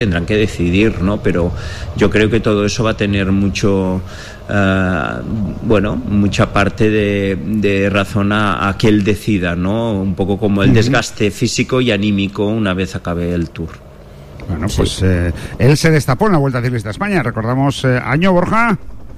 tendrán que decidir, ¿no? Pero yo creo que todo eso va a tener mucha parte de razón a que él decida, ¿no? Un poco como el desgaste físico y anímico una vez acabe el Tour. Bueno, pues él se destapó en la Vuelta Ciclista a España. Recordamos año, Borja.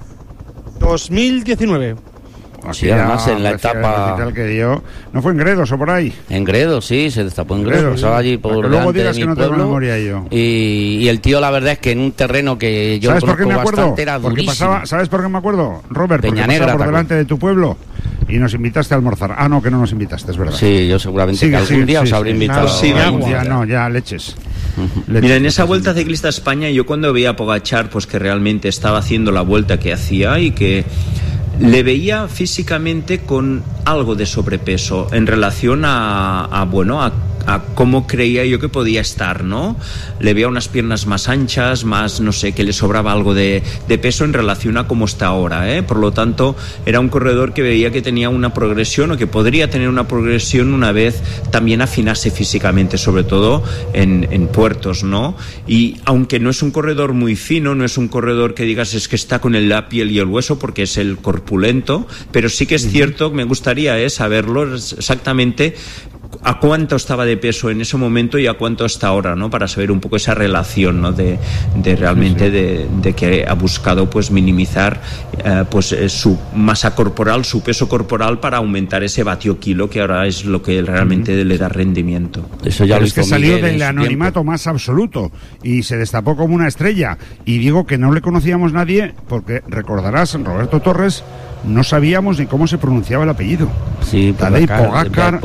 2019. Sí, además en la etapa que dio, ¿no fue en Gredos o por ahí? En Gredos, sí, se destapó en Gredos, pasaba allí por delante de mi pueblo. Y el tío, la verdad es que en un terreno que yo conozco bastante, era durísimo. ¿Sabes por qué me acuerdo, Robert? Peña porque Negra, pasaba por delante de tu pueblo y nos invitaste a almorzar. Ah, no, que no nos invitaste, es verdad. Sí, yo seguramente que algún día os habré invitado. Ya leches. Mira, en esa Vuelta Ciclista a España, yo cuando veía a Pogačar, pues que realmente estaba haciendo la vuelta que hacía y que le veía físicamente con algo de sobrepeso en relación a cómo creía yo que podía estar, ¿no? Le veía unas piernas más anchas, más, no sé, que le sobraba algo de peso en relación a cómo está ahora, ¿eh? Por lo tanto, era un corredor que veía que tenía una progresión o que podría tener una progresión una vez también afinase físicamente, sobre todo en puertos, ¿no? Y aunque no es un corredor muy fino, no es un corredor que digas es que está con la piel y el hueso porque es el corpulento, pero sí que es cierto, me gustaría saberlo exactamente a cuánto estaba de peso en ese momento y a cuánto está ahora, ¿no? Para saber un poco esa relación, ¿no? De realmente de que ha buscado pues minimizar su masa corporal, su peso corporal para aumentar ese vatio kilo que ahora es lo que realmente le da rendimiento. Eso ya lo es que salió del anonimato más absoluto y se destapó como una estrella. Y digo que no le conocíamos nadie porque recordarás, Roberto Torres, no sabíamos ni cómo se pronunciaba el apellido. Sí, Pogačar,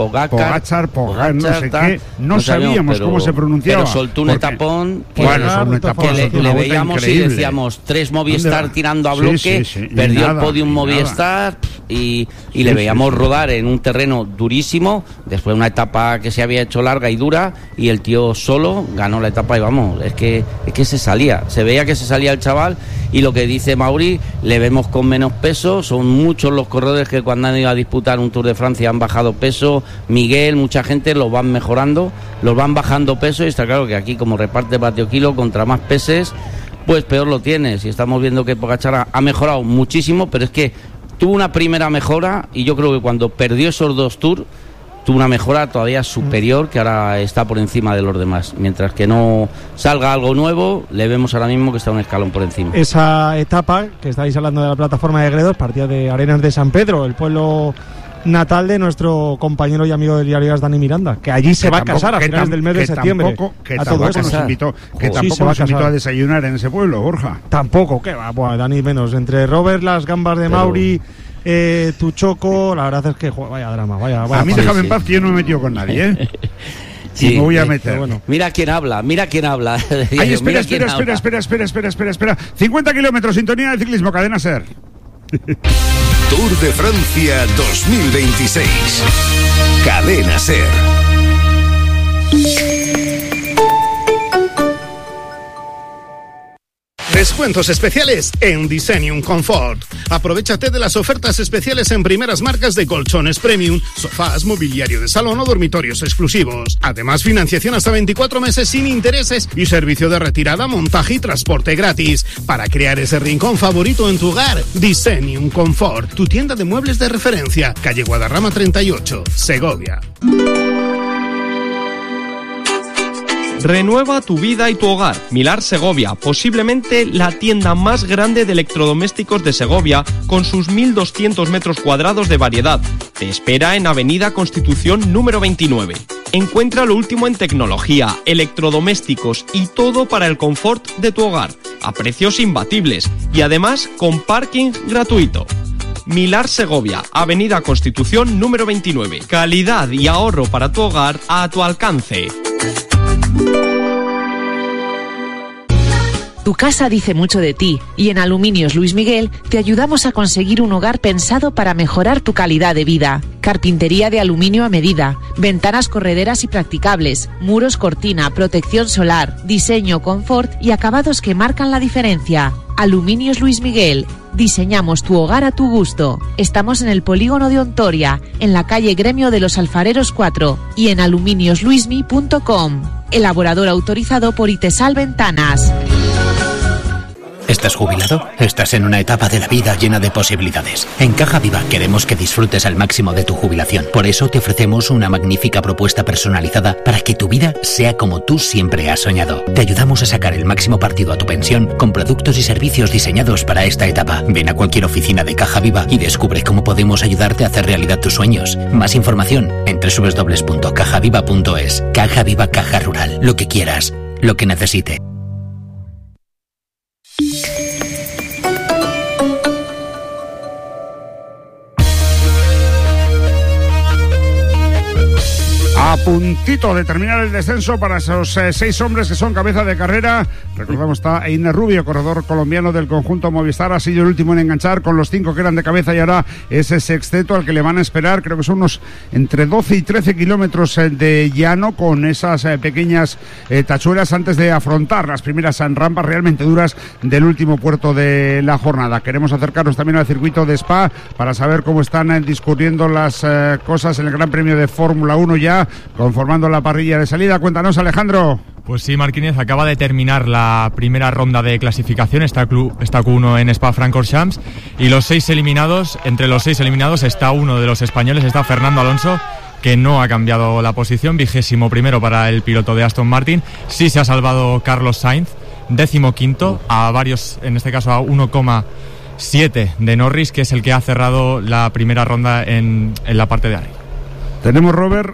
no sé qué. No sabíamos cómo se pronunciaba. Pero soltó un etapón que le veíamos increíble. Y decíamos 3 Movistar tirando a bloque, perdió el podium Movistar y le veíamos rodar en un terreno durísimo, después de una etapa que se había hecho larga y dura, y el tío solo ganó la etapa y vamos, es que se veía que se salía el chaval. Y lo que dice Mauri, le vemos con menos peso, son muchos los corredores que cuando han ido a disputar un Tour de Francia han bajado peso. Miguel, mucha gente los van mejorando, los van bajando peso, y está claro que aquí como reparte vatio kilo, contra más peses, pues peor lo tienes. Y estamos viendo que Pogačar ha mejorado muchísimo, pero es que tuvo una primera mejora y yo creo que cuando perdió esos 2 Tours tuvo una mejora todavía superior, que ahora está por encima de los demás. Mientras que no salga algo nuevo, le vemos ahora mismo que está un escalón por encima. Esa etapa que estáis hablando de la plataforma de Gredos partía de Arenas de San Pedro, el pueblo natal de nuestro compañero y amigo del diario As, Dani Miranda, que allí se va a casar a finales del mes de septiembre. Tampoco nos invitó a desayunar en ese pueblo, Borja. Tampoco, que va, Dani menos. Entre Robert, las gambas de Mauri, tu Choco, la verdad es que vaya drama, vaya a mí déjame en paz, que yo no me he metido con nadie, ¿eh? Sí, me voy a meter. Bueno. Mira quién habla. Ay, espera. 50 kilómetros, sintonía de ciclismo, Cadena SER. Tour de Francia 2026. Cadena SER. Descuentos especiales en Designium Comfort. Aprovechate de las ofertas especiales en primeras marcas de colchones premium, sofás, mobiliario de salón o dormitorios exclusivos. Además, financiación hasta 24 meses sin intereses y servicio de retirada, montaje y transporte gratis. Para crear ese rincón favorito en tu hogar, Designium Comfort, tu tienda de muebles de referencia, calle Guadarrama 38, Segovia. Renueva tu vida y tu hogar. Milar Segovia, posiblemente la tienda más grande de electrodomésticos de Segovia, con sus 1.200 metros cuadrados de variedad. Te espera en Avenida Constitución número 29. Encuentra lo último en tecnología, electrodomésticos y todo para el confort de tu hogar, a precios imbatibles y además con parking gratuito. Milar Segovia, Avenida Constitución número 29. Calidad y ahorro para tu hogar a tu alcance. Tu casa dice mucho de ti y en Aluminios Luis Miguel te ayudamos a conseguir un hogar pensado para mejorar tu calidad de vida. Carpintería de aluminio a medida, ventanas correderas y practicables, muros cortina, protección solar, diseño, confort y acabados que marcan la diferencia. Aluminios Luis Miguel. Diseñamos tu hogar a tu gusto. Estamos en el polígono de Ontoria, en la calle Gremio de los Alfareros 4 y en aluminiosluismi.com. elaborador autorizado por Itesal Ventanas. ¿Estás jubilado? Estás en una etapa de la vida llena de posibilidades. En Caja Viva queremos que disfrutes al máximo de tu jubilación. Por eso te ofrecemos una magnífica propuesta personalizada para que tu vida sea como tú siempre has soñado. Te ayudamos a sacar el máximo partido a tu pensión con productos y servicios diseñados para esta etapa. Ven a cualquier oficina de Caja Viva y descubre cómo podemos ayudarte a hacer realidad tus sueños. Más información en www.cajaviva.es. Caja Viva, Caja Rural. Lo que quieras, lo que necesites. A puntito de terminar el descenso para esos 6 hombres que son cabeza de carrera. Recordamos, está Einer Rubio, corredor colombiano del conjunto Movistar, ha sido el último en enganchar con los 5 que eran de cabeza y ahora ese sexteto al que le van a esperar, creo que son unos entre 12 y 13 kilómetros de llano con esas pequeñas tachuelas antes de afrontar las primeras rampas realmente duras del último puerto de la jornada. Queremos acercarnos también al circuito de Spa para saber cómo están discurriendo las cosas en el Gran Premio de Fórmula 1 ya conformando la parrilla de salida. Cuéntanos, Alejandro. Pues sí, Marquínez, acaba de terminar la primera ronda de clasificación, está Q1 en Spa-Francorchamps, y entre los 6 eliminados está uno de los españoles, está Fernando Alonso, que no ha cambiado la posición, 21º para el piloto de Aston Martin. Sí se ha salvado Carlos Sainz, 15º, a varios, en este caso a 1,7 de Norris, que es el que ha cerrado la primera ronda en la parte de arriba. Tenemos, Robert,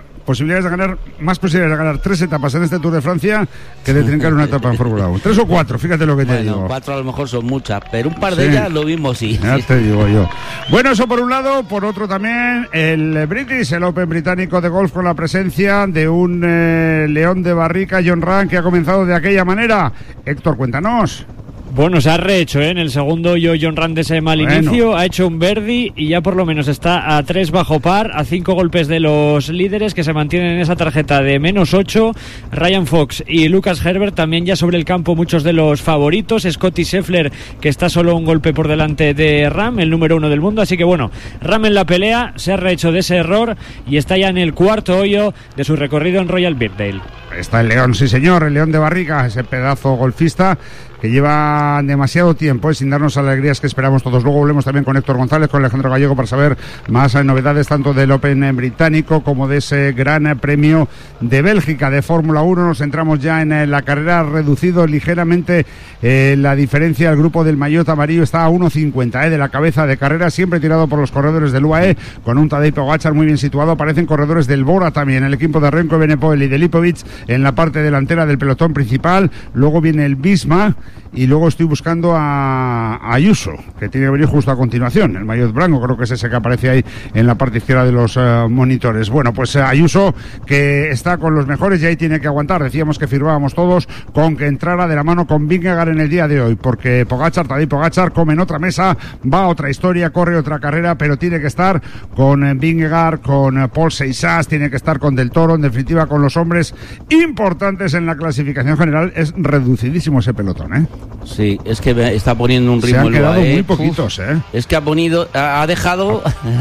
más posibilidades de ganar 3 etapas en este Tour de Francia que de trincar una etapa en Fórmula 1. 3 o 4, fíjate lo que te digo. 4 a lo mejor son muchas, pero un par de ellas lo mismo sí. Ya te digo yo. Bueno, eso por un lado. Por otro también el British, el Open británico de golf, con la presencia de un león de barrica, Jon Rahm, que ha comenzado de aquella manera. Héctor, cuéntanos. Bueno, se ha rehecho, ¿eh? En el segundo Jon Rahm de ese mal inicio, ha hecho un birdie y ya por lo menos está a 3 bajo par, a 5 golpes de los líderes que se mantienen en esa tarjeta de -8. Ryan Fox y Lucas Herbert también ya sobre el campo, muchos de los favoritos. Scottie Scheffler, que está solo un golpe por delante de Rahm, el número 1 del mundo. Así que bueno, Rahm en la pelea, se ha rehecho de ese error y está ya en el cuarto hoyo de su recorrido en Royal Birkdale. Está el león, sí señor, el león de barriga, ese pedazo golfista que lleva demasiado tiempo sin darnos alegrías que esperamos todos. Luego volvemos también con Héctor González, con Alejandro Gallego, para saber más novedades tanto del Open británico como de ese Gran Premio de Bélgica de Fórmula 1. Nos centramos ya en la carrera, reducido ligeramente la diferencia. El grupo del maillot amarillo está a 1.50 de la cabeza de carrera, siempre tirado por los corredores del UAE, con un Tadej Pogačar muy bien situado. Aparecen corredores del Bora también, el equipo de Remco Evenepoel y de Lipovic en la parte delantera del pelotón principal. Luego viene el Visma y luego estoy buscando a Ayuso, que tiene que venir justo a continuación. El maillot blanco creo que es ese que aparece ahí en la parte izquierda de los monitores. Bueno, pues Ayuso, que está con los mejores y ahí tiene que aguantar. Decíamos que firmábamos todos con que entrara de la mano con Vingegaard en el día de hoy, porque Tadej Pogačar come en otra mesa, va a otra historia, corre otra carrera, pero tiene que estar con Vingegaard, con Paul Seixas, tiene que estar con Del Toro, en definitiva con los hombres importantes en la clasificación general. Es reducidísimo ese pelotón, ¿eh? Sí, es que está poniendo un ritmo. Se han quedado muy poquitos, ¿eh? Es que ha dejado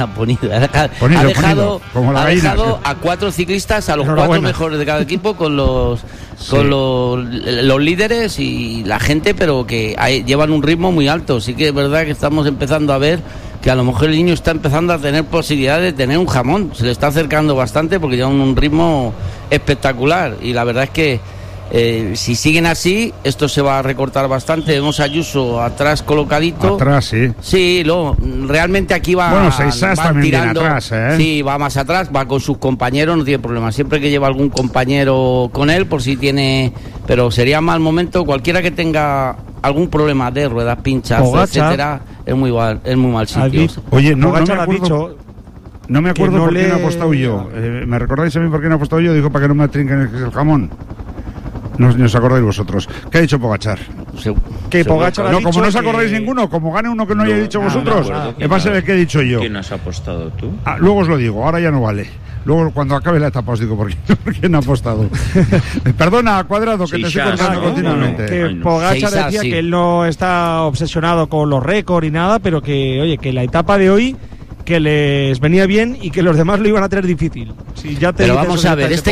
a 4 ciclistas, a los 4 mejores de cada equipo, con los líderes y la gente, pero que llevan un ritmo muy alto. Sí que es verdad que estamos empezando a ver que a lo mejor el niño está empezando a tener posibilidades de tener un jamón. Se le está acercando bastante porque llevan un ritmo espectacular y la verdad es que si siguen así, esto se va a recortar bastante. Vemos a Ayuso atrás colocadito. Atrás, sí. Sí, realmente aquí va. Bueno, Seixas también tirando, viene atrás, ¿eh? Sí, va más atrás, va con sus compañeros, no tiene problema. Siempre que lleva algún compañero con él, por si tiene. Pero sería mal momento. Cualquiera que tenga algún problema de ruedas pinchas, etcétera, es muy mal sitio. Oye, no me acuerdo. No me acuerdo por qué no he apostado yo. ¿Me recordáis a mí por qué no he apostado yo? Dijo para que no me trinquen el jamón. No os acordáis vosotros. ¿Qué ha dicho Pogačar? Que Pogačar no, como no os acordáis ninguno, como gane uno que no haya dicho vosotros, va a ser el que he dicho yo. ¿Quién has apostado tú? Luego os lo digo, ahora ya no vale. Luego, cuando acabe la etapa, os digo por quién ha apostado. Perdona, Cuadrado, que te estoy contando continuamente. Que Pogačar decía que él no está obsesionado con los récords y nada, pero que, oye, que la etapa de hoy que les venía bien y que los demás lo iban a tener difícil. Si ya te pero vamos a ver, esta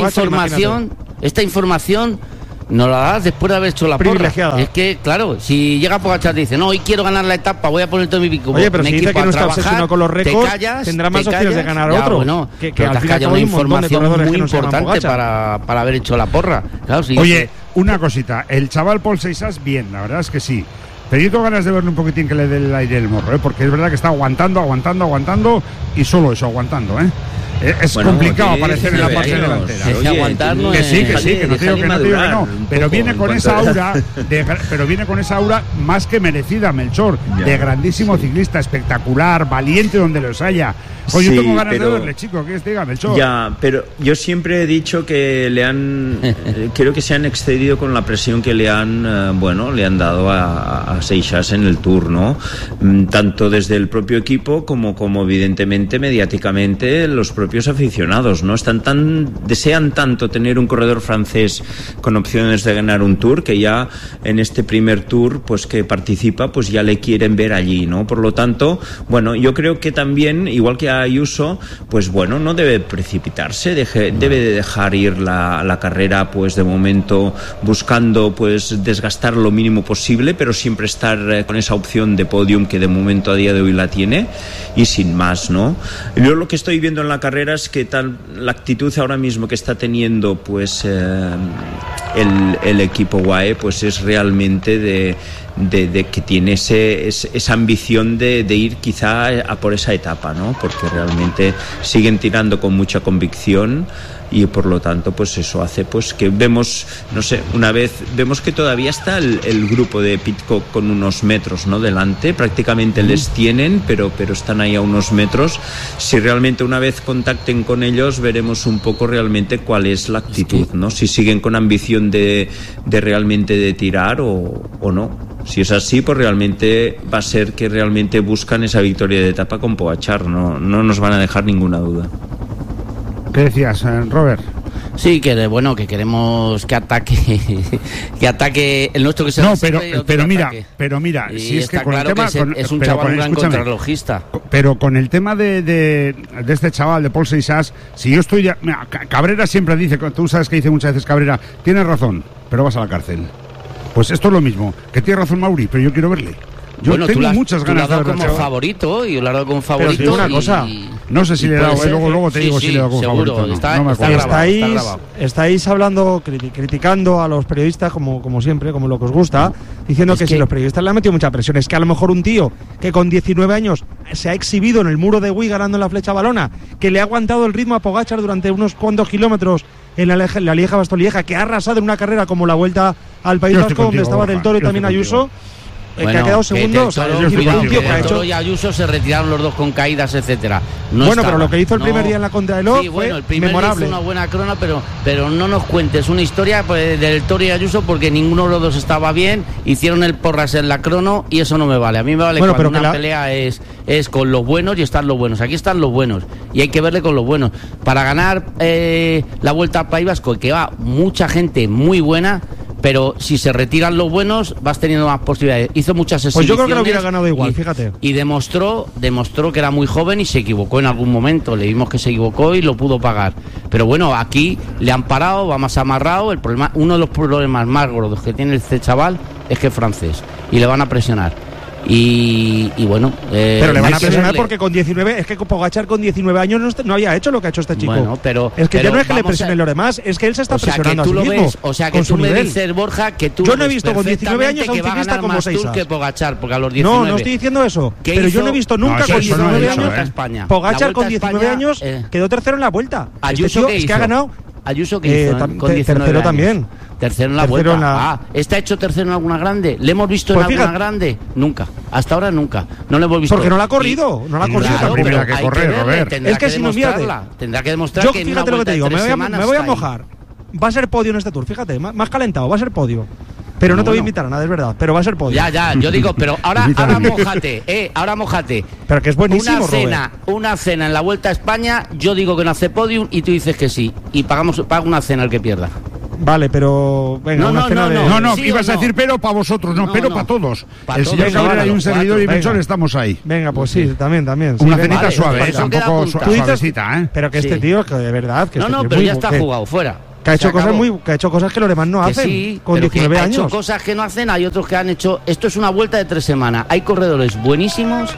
información nos la das después de haber hecho la porra. Es que, claro, si llega Pogačar y dice, no, hoy quiero ganar la etapa, voy a poner todo mi pico. Oye, pero si dice que no está obsesionado con los récords, tendrá más opciones de ganar otro. Bueno, que al final hay una información muy importante para haber hecho la porra. Claro, sí. Oye, una cosita, el chaval Pol Seixas, bien, la verdad es que sí. Pero yo tengo ganas de verle un poquitín que le dé el aire del morro, porque es verdad que está aguantando y solo eso, aguantando, Es complicado aparecer en la parte delantera. Oye, aguantar no que sí, que no digo que no. Pero viene con esa aura, más que merecida, Melchor, de grandísimo ciclista, espectacular, valiente donde los haya. Oye, yo tengo ganas de verle, chico, que diga, Melchor. Ya, pero yo siempre he dicho que creo que se han excedido con la presión que le han dado a Seixas en el Tour, ¿no? Tanto desde el propio equipo como evidentemente mediáticamente los propios aficionados, ¿no? Desean tanto tener un corredor francés con opciones de ganar un Tour, que ya en este primer Tour pues que participa, pues ya le quieren ver allí, ¿no? Por lo tanto, bueno, yo creo que también, igual que a Ayuso, pues bueno, no debe precipitarse, debe de dejar ir la carrera, pues de momento buscando pues desgastar lo mínimo posible, pero siempre estar con esa opción de podium que de momento a día de hoy la tiene, y sin más, ¿no? Yo lo que estoy viendo en la carrera es que la actitud ahora mismo que está teniendo pues el equipo UAE pues es realmente de que tiene esa ambición de ir quizá a por esa etapa, ¿no? Porque realmente siguen tirando con mucha convicción y por lo tanto pues eso hace pues que vemos, no sé, una vez vemos que todavía está el grupo de Pidcock con unos metros, ¿no? Delante, prácticamente les tienen, pero están ahí a unos metros. Si realmente una vez contacten con ellos veremos un poco realmente cuál es la actitud, ¿no? Si siguen con ambición de realmente de tirar o no. Si es así, pues realmente va a ser que realmente buscan esa victoria de etapa con Pogačar, no nos van a dejar ninguna duda. ¿Qué decías, Robert? Sí, que queremos que ataque el nuestro, que se pero mira, si es que con claro el tema es un chaval un gran contrarrelojista. Pero con el tema de este chaval de Pol Seixas, si yo estoy Cabrera siempre dice, tú sabes que dice muchas veces Cabrera, tienes razón, pero vas a la cárcel. Pues esto es lo mismo, que tiene razón Mauri, pero yo quiero verle. Yo tengo muchas ganas de verlo como favorito, y yo lo he dado como favorito. Pero una cosa, no sé si le he dado, luego te digo si le he dado como seguro, favorito. No me acuerdo. Estáis hablando, criticando a los periodistas como siempre, como lo que os gusta, diciendo que si los periodistas le han metido mucha presión. Es que a lo mejor un tío que con 19 años se ha exhibido en el muro de Huy ganando en la Flecha Valona, que le ha aguantado el ritmo a Pogačar durante unos cuantos kilómetros en la Lieja-Bastogne-Lieja, que ha arrasado en una carrera como la Vuelta al País Vasco, donde estaba Del Toro y también Ayuso, que ha quedado segundo. Del Toro y Ayuso se retiraron los dos con caídas, etcétera. Pero lo que hizo el primer día en la Contrarreloj fue el primer memorable. Hizo una buena crona, pero no nos cuentes una historia pues, del Toro y Ayuso, porque ninguno de los dos estaba bien, hicieron el porras en la crono y eso no me vale. A mí me vale cuando una pelea es con los buenos y están los buenos. Aquí están los buenos y hay que verle con los buenos. Para ganar la Vuelta al País Vasco, que va mucha gente muy buena, pero si se retiran los buenos vas teniendo más posibilidades. Hizo muchas exhibiciones. Pues yo creo que lo hubiera ganado igual, fíjate. Y demostró que era muy joven y se equivocó en algún momento. Le vimos que se equivocó y lo pudo pagar. Pero bueno, aquí le han parado, va más amarrado. El problema, uno de los problemas más gordos que tiene este chaval es que es francés y le van a presionar. Y bueno, pero le van a presionar porque con 19, es que Pogačar con 19 años no había hecho lo que ha hecho este chico. Bueno, es que ya no es que le presionen los demás, es que él se está presionando a sí mismo. O sea que tú me dices, Borja, que tú yo no he visto con 19 años a un ciclista como Seixas. Que Pogačar, porque a los 19. No estoy diciendo eso, pero yo no he visto nunca con 19 años Pogačar con 19 años quedó tercero en la Vuelta. Ayuso es que ha ganado. Ayuso que hizo con 19 tercero años. También. Tercero en la Vuelta. ¿Está hecho tercero en alguna grande? ¿Le hemos visto en alguna grande? Nunca. Hasta ahora nunca. No le hemos visto. Porque no la ha corrido. No la ha corrido. La primera que correr, Robert. Es que si no, fíjate. Tendrá que demostrar que fíjate lo que te digo. Me voy a mojar. Va a ser podio en este Tour. Fíjate, más calentado. Va a ser podio. Pero no te voy a invitar a nada, es verdad. Pero va a ser podio. Ya. Yo digo, pero ahora mójate. Ahora mójate. Pero que es buenísimo, Una cena en la Vuelta a España. Yo digo que no hace podium y tú dices que sí. Y paga una cena al que pierda. Vale, pero venga, una cena de... No, ¿sí ibas a decir pero para vosotros? No, pero para todos. El señor Cabrera y un servidor y Melchor estamos ahí. Venga, pues sí, también. Una cenita suave, tampoco suavecita, ¿eh? Pero que este tío, que de verdad... que pero ya está jugado, fuera. Que ha hecho cosas que los demás no hacen, sí, con 19 años. Ha hecho cosas que no hacen, hay otros que han hecho... Esto es una vuelta de 3 semanas. Hay corredores buenísimos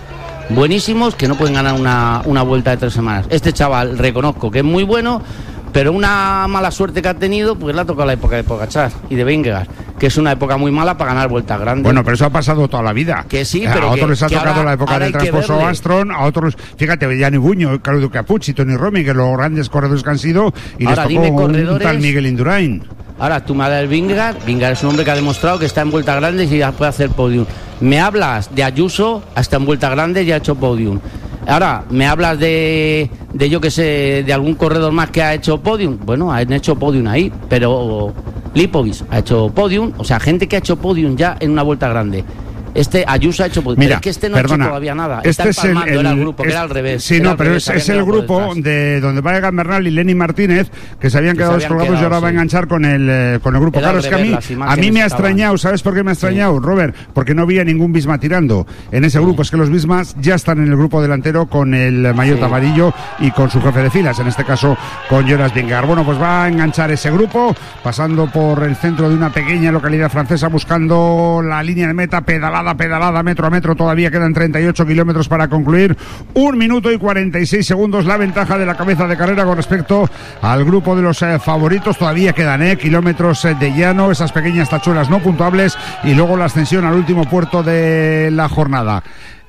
que no pueden ganar una vuelta de 3 semanas. Este chaval, reconozco que es muy bueno, pero una mala suerte que ha tenido, pues le ha tocado la época de Pogačar y de Vingegaard, que es una época muy mala para ganar vueltas grandes. Bueno, pero eso ha pasado toda la vida. Que sí, pero a otros les ha tocado ahora, la época de Transposo Armstrong, a otros, fíjate, Gianni Buño, Claudio Capucci, Tony Romy, que los grandes corredores que han sido, y ahora, les tocó un tal Miguel Indurain. Ahora, tú me hablas del Vingegaard es un hombre que ha demostrado que está en vueltas grandes y ya puede hacer podium. Me hablas de Ayuso, hasta en vueltas grandes ya ha hecho podium. Ahora, me hablas de yo que sé, de algún corredor más que ha hecho podium. Bueno, han hecho podium ahí, pero Lipovic ha hecho podium, o sea, gente que ha hecho podium ya en una vuelta grande. Ayuso ha hecho podium. Mira, pero es que no ha hecho todavía nada. Este es era el grupo, que era al revés. Sí, no, pero es el grupo de donde va Egan Bernal y Lenny Martínez, que se habían quedado descolgados y ahora va a enganchar con el grupo. Claro, es que a mí me ha extrañado, ¿sabes por qué me ha extrañado, Robert? Porque no había ningún Visma tirando en ese grupo. Es que los Vismas ya están en el grupo delantero con el maillot amarillo y con su jefe de filas, en este caso con Jonas Vingegaard. Bueno, pues va a enganchar ese grupo, pasando por el centro de una pequeña localidad francesa, buscando la línea de meta, pedalada, metro a metro, todavía quedan 38 kilómetros para concluir. 1 minuto y 46 segundos la ventaja de la cabeza de carrera con respecto al grupo de los favoritos. Todavía quedan kilómetros de llano, esas pequeñas tachuelas no puntuables y luego la ascensión al último puerto de la jornada.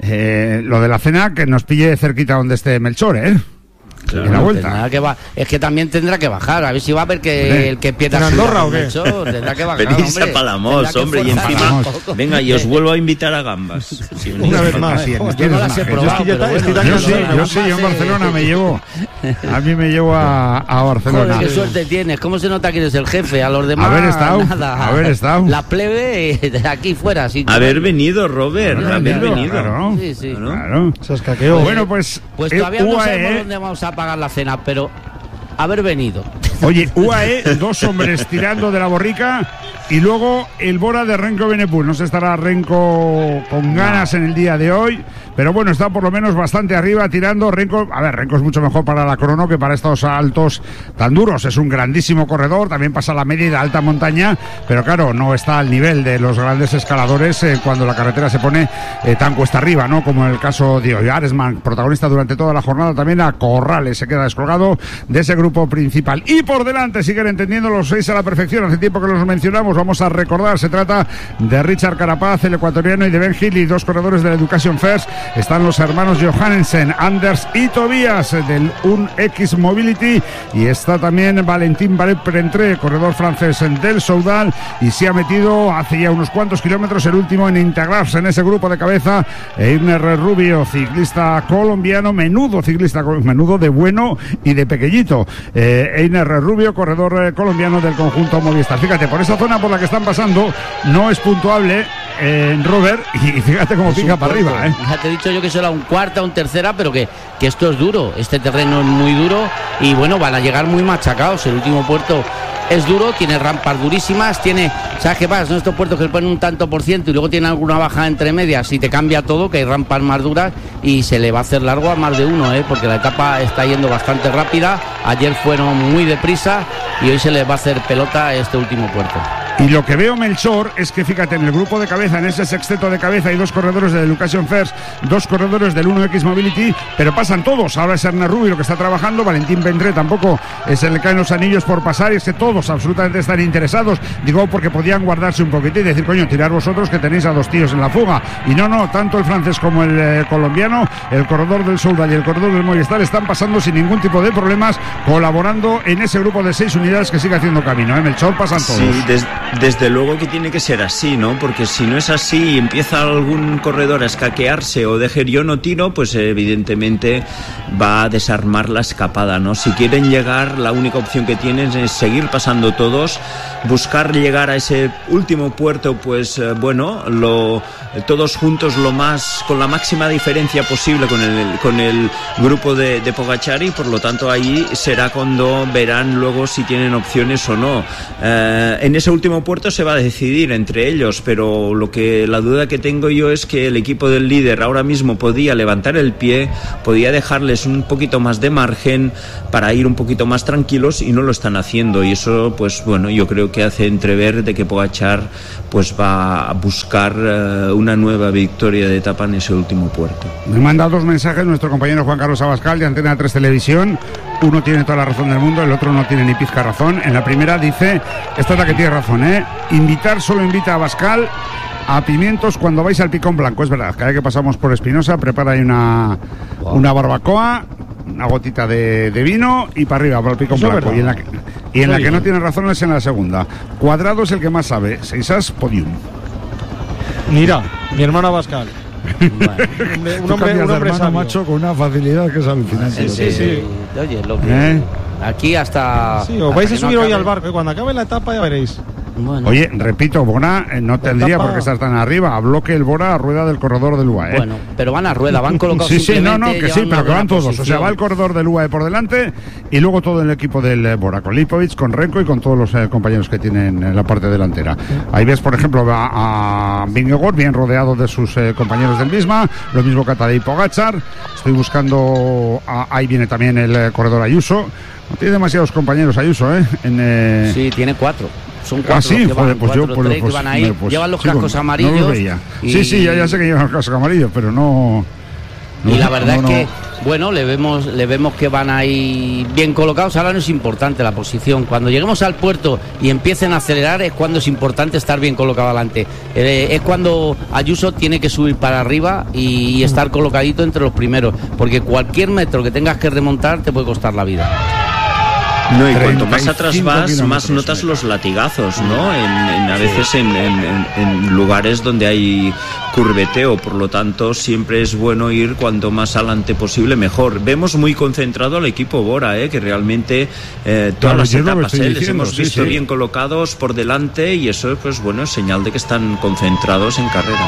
Lo de la cena, que nos pille cerquita donde esté Melchor, Claro, en la vuelta. Es que también tendrá que bajar, a ver si va a ver que el que pierda ¿en Andorra o qué? Tendrá que bajar. Venís a Palamós, hombre, y encima venga, y os vuelvo a invitar a gambas. Una vez más. Yo no las he probado. Yo en Barcelona me llevo. A mí me llevo a Barcelona. Joder, qué suerte tienes. ¿Cómo se nota que eres el jefe? A los demás nada. Haber estado. La plebe de aquí fuera. Sí, haber venido, Robert. Haber venido. Claro. Sí. Claro. Se escaqueó. Bueno, pues todavía no sabemos dónde vamos a pagar la cena, pero haber venido. Oye, UAE, 2 hombres tirando de la borrica y luego el Bora de Renko Benepul. No sé, estará Renko con ganas en el día de hoy, pero bueno, está por lo menos bastante arriba tirando. Renko es mucho mejor para la crono que para estos saltos tan duros. Es un grandísimo corredor, también pasa la media y la alta montaña, pero claro, no está al nivel de los grandes escaladores cuando la carretera se pone tan cuesta arriba, ¿no? Como en el caso de Oyaresman, protagonista durante toda la jornada. También a Corrales se queda descolgado de ese grupo principal. Y por delante siguen entendiendo los 6 a la perfección. Hace tiempo que los mencionamos, vamos a recordar. Se trata de Richard Carapaz, el ecuatoriano, y de Ben Hill, y 2 corredores de la Education First. Están los hermanos Johannesen, Anders y Tobias del UNX Mobility, y está también Valentín Valet-Prentré, corredor francés del Soudal, y se ha metido hace ya unos cuantos kilómetros el último en integrarse en ese grupo de cabeza, Einer Rubio, ciclista colombiano, menudo de bueno y de pequeñito. Einer Rubio, corredor colombiano del conjunto Movistar. Fíjate, por esa zona por la que están pasando no es puntuable, Robert, y fíjate cómo pica para arriba. Ya te he dicho yo que será un cuarta, un tercera, pero que esto es duro, este terreno es muy duro y bueno, van a llegar muy machacados. El último puerto es duro, tiene rampas durísimas, ¿sabes qué pasa? Son estos puertos que le ponen un tanto por ciento y luego tienen alguna bajada entre medias y te cambia todo, que hay rampas más duras y se le va a hacer largo a más de uno, porque la etapa está yendo bastante rápida. Ayer fueron muy deprisa y hoy se les va a hacer pelota a este último puerto. Y lo que veo, Melchor, es que fíjate, en el grupo de cabeza, en ese sexteto de cabeza, hay 2 corredores de Education First, 2 corredores del 1X Mobility, pero pasan todos. Ahora es Einer Rubio lo que está trabajando, Valentín Vendré tampoco es el que caen los anillos por pasar, y es que todos absolutamente están interesados. Digo, porque podían guardarse un poquito y decir, coño, tirar vosotros que tenéis a 2 tíos en la fuga. Y no, tanto el francés como el colombiano, el corredor del Soudal y el corredor del Movistar están pasando sin ningún tipo de problemas, colaborando en ese grupo de 6 unidades que sigue haciendo camino. Melchor, pasan todos. Sí, Desde luego que tiene que ser así, ¿no? Porque si no es así y empieza algún corredor a escaquearse o dejar yo no tiro, pues evidentemente va a desarmar la escapada, ¿no? Si quieren llegar, la única opción que tienen es seguir pasando todos, buscar llegar a ese último puerto, pues todos juntos con la máxima diferencia posible con el grupo de Pogačar, y por lo tanto ahí será cuando verán luego si tienen opciones o no. En ese último puerto se va a decidir entre ellos, pero la duda que tengo yo es que el equipo del líder ahora mismo podía levantar el pie, podía dejarles un poquito más de margen para ir un poquito más tranquilos, y no lo están haciendo, y eso pues yo creo que hace entrever de que Pogačar pues va a buscar una nueva victoria de etapa en ese último puerto. Me manda 2 mensajes nuestro compañero Juan Carlos Abascal de Antena 3 Televisión. Uno tiene toda la razón del mundo, el otro no tiene ni pizca razón. En la primera dice, esta es la que tiene razón, solo invita a Abascal a Pimientos cuando vais al Picón Blanco. Es verdad, cada vez que pasamos por Espinosa prepara ahí una barbacoa, una gotita de vino y para arriba, para el Picón Blanco. Y en la que no tiene razón es en la segunda. Cuadrado es el que más sabe. 6 podium. Mira, mi hermano Abascal. Un hombre sabio, macho, con una facilidad que es alucinante. Sí. Oye, lo que aquí hasta... Sí, os vais a subir hoy al barco, cuando acabe la etapa ya veréis. Bueno. Oye, repito, Bora no tendría por qué estar tan arriba. Habló que el Bora a rueda del corredor del UAE. Bueno, pero van a rueda, van colocados. Sí, pero que van todos. Posición. O sea, va el corredor del UAE por delante y luego todo el equipo del Bora, con Lipovic, con Renko y con todos los compañeros que tienen en la parte delantera. Ahí ves, por ejemplo, va a Vingegaard bien rodeado de sus compañeros del Visma, lo mismo que Tadej Pogačar. Estoy buscando, ahí viene también el corredor Ayuso. No tiene demasiados compañeros Ayuso, Sí, tiene 4. Son 4 que van a ir. Llevan los cascos amarillos. No los veía. Sí, ya sé que llevan los cascos amarillos, pero no. Y la verdad es que, le vemos que van ahí bien colocados. Ahora no es importante la posición. Cuando lleguemos al puerto y empiecen a acelerar es cuando es importante estar bien colocado adelante. Es cuando Ayuso tiene que subir para arriba y estar colocadito entre los primeros, porque cualquier metro que tengas que remontar te puede costar la vida. No, y cuanto más atrás vas, más notas los latigazos, ¿no? A veces en lugares donde hay curveteo, por lo tanto siempre es bueno ir cuanto más adelante posible mejor. Vemos muy concentrado al equipo Bora, que realmente todas las etapas les hemos visto bien colocados por delante, y eso pues es señal de que están concentrados en carrera.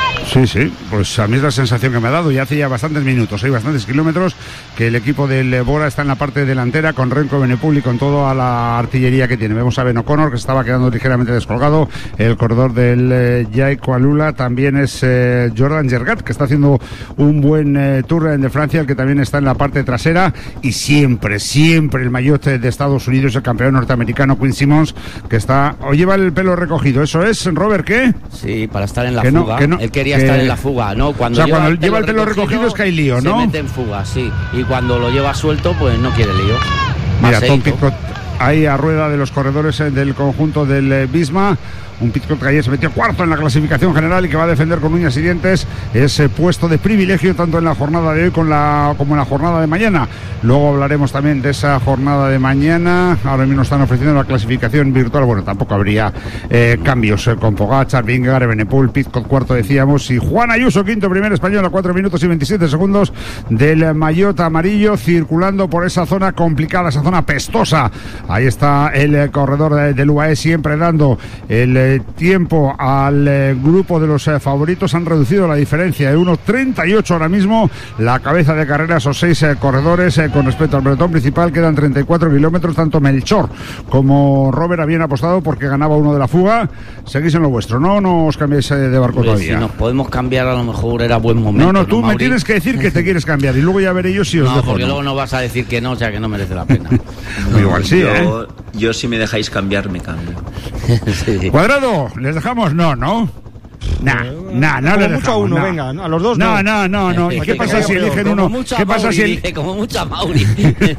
Sí, pues a mí es la sensación que me ha dado. Ya hace ya bastantes minutos, hay bastantes kilómetros que el equipo del Bora está en la parte delantera con Renko, Benepul y con toda la artillería que tiene. Vemos a Ben O'Connor, que estaba quedando ligeramente descolgado. El corredor del Jaico Alula también es Jordan Gergat, que está haciendo un buen Tour de Francia, el que también está en la parte trasera. Y siempre el maillot de Estados Unidos, el campeón norteamericano Quinn Simmons, que está, o lleva el pelo recogido. ¿Eso es, Robert, qué? Sí, para estar en la fuga. Él quería estar en la fuga, ¿no? Cuando lleva el pelo recogido es que hay lío, ¿no? Se mete en fuga, sí. Y cuando lo lleva suelto, pues no quiere lío. Mira, Tom Pitcock ahí a rueda de los corredores del conjunto del Visma. Un Pitcock que ayer se metió cuarto en la clasificación general y que va a defender con uñas y dientes ese puesto de privilegio tanto en la jornada de hoy como en la jornada de mañana. Luego hablaremos también de esa jornada de mañana. Ahora mismo están ofreciendo la clasificación virtual. Bueno, tampoco habría cambios con Pogačar, Vingegaard, Benepul, Pitcock cuarto decíamos, y Juan Ayuso quinto, primer español a 4 minutos y 27 segundos del maillot amarillo, circulando por esa zona complicada, esa zona pestosa. Ahí está el corredor del UAE siempre dando el tiempo al grupo de los favoritos. Han reducido la diferencia de 1.38 ahora mismo la cabeza de carrera, esos 6 corredores con respecto al pelotón principal. Quedan 34 kilómetros. Tanto Melchor como Robert habían apostado porque ganaba uno de la fuga. Seguís en lo vuestro, no os cambiéis de barco todavía. Si nos podemos cambiar, a lo mejor era buen momento. No, tú me tienes que decir que te quieres cambiar y luego ya veré yo si os dejo. Porque luego no vas a decir que no, o sea que no merece la pena. Igual sí, yo si me dejáis cambiar, me cambio. Sí. Cuadrado, ¿les dejamos? No. No les mucho a uno, venga, a los dos no. ¿Y qué pasa si eligen uno? ¿Qué pasa si como mucha Mauri?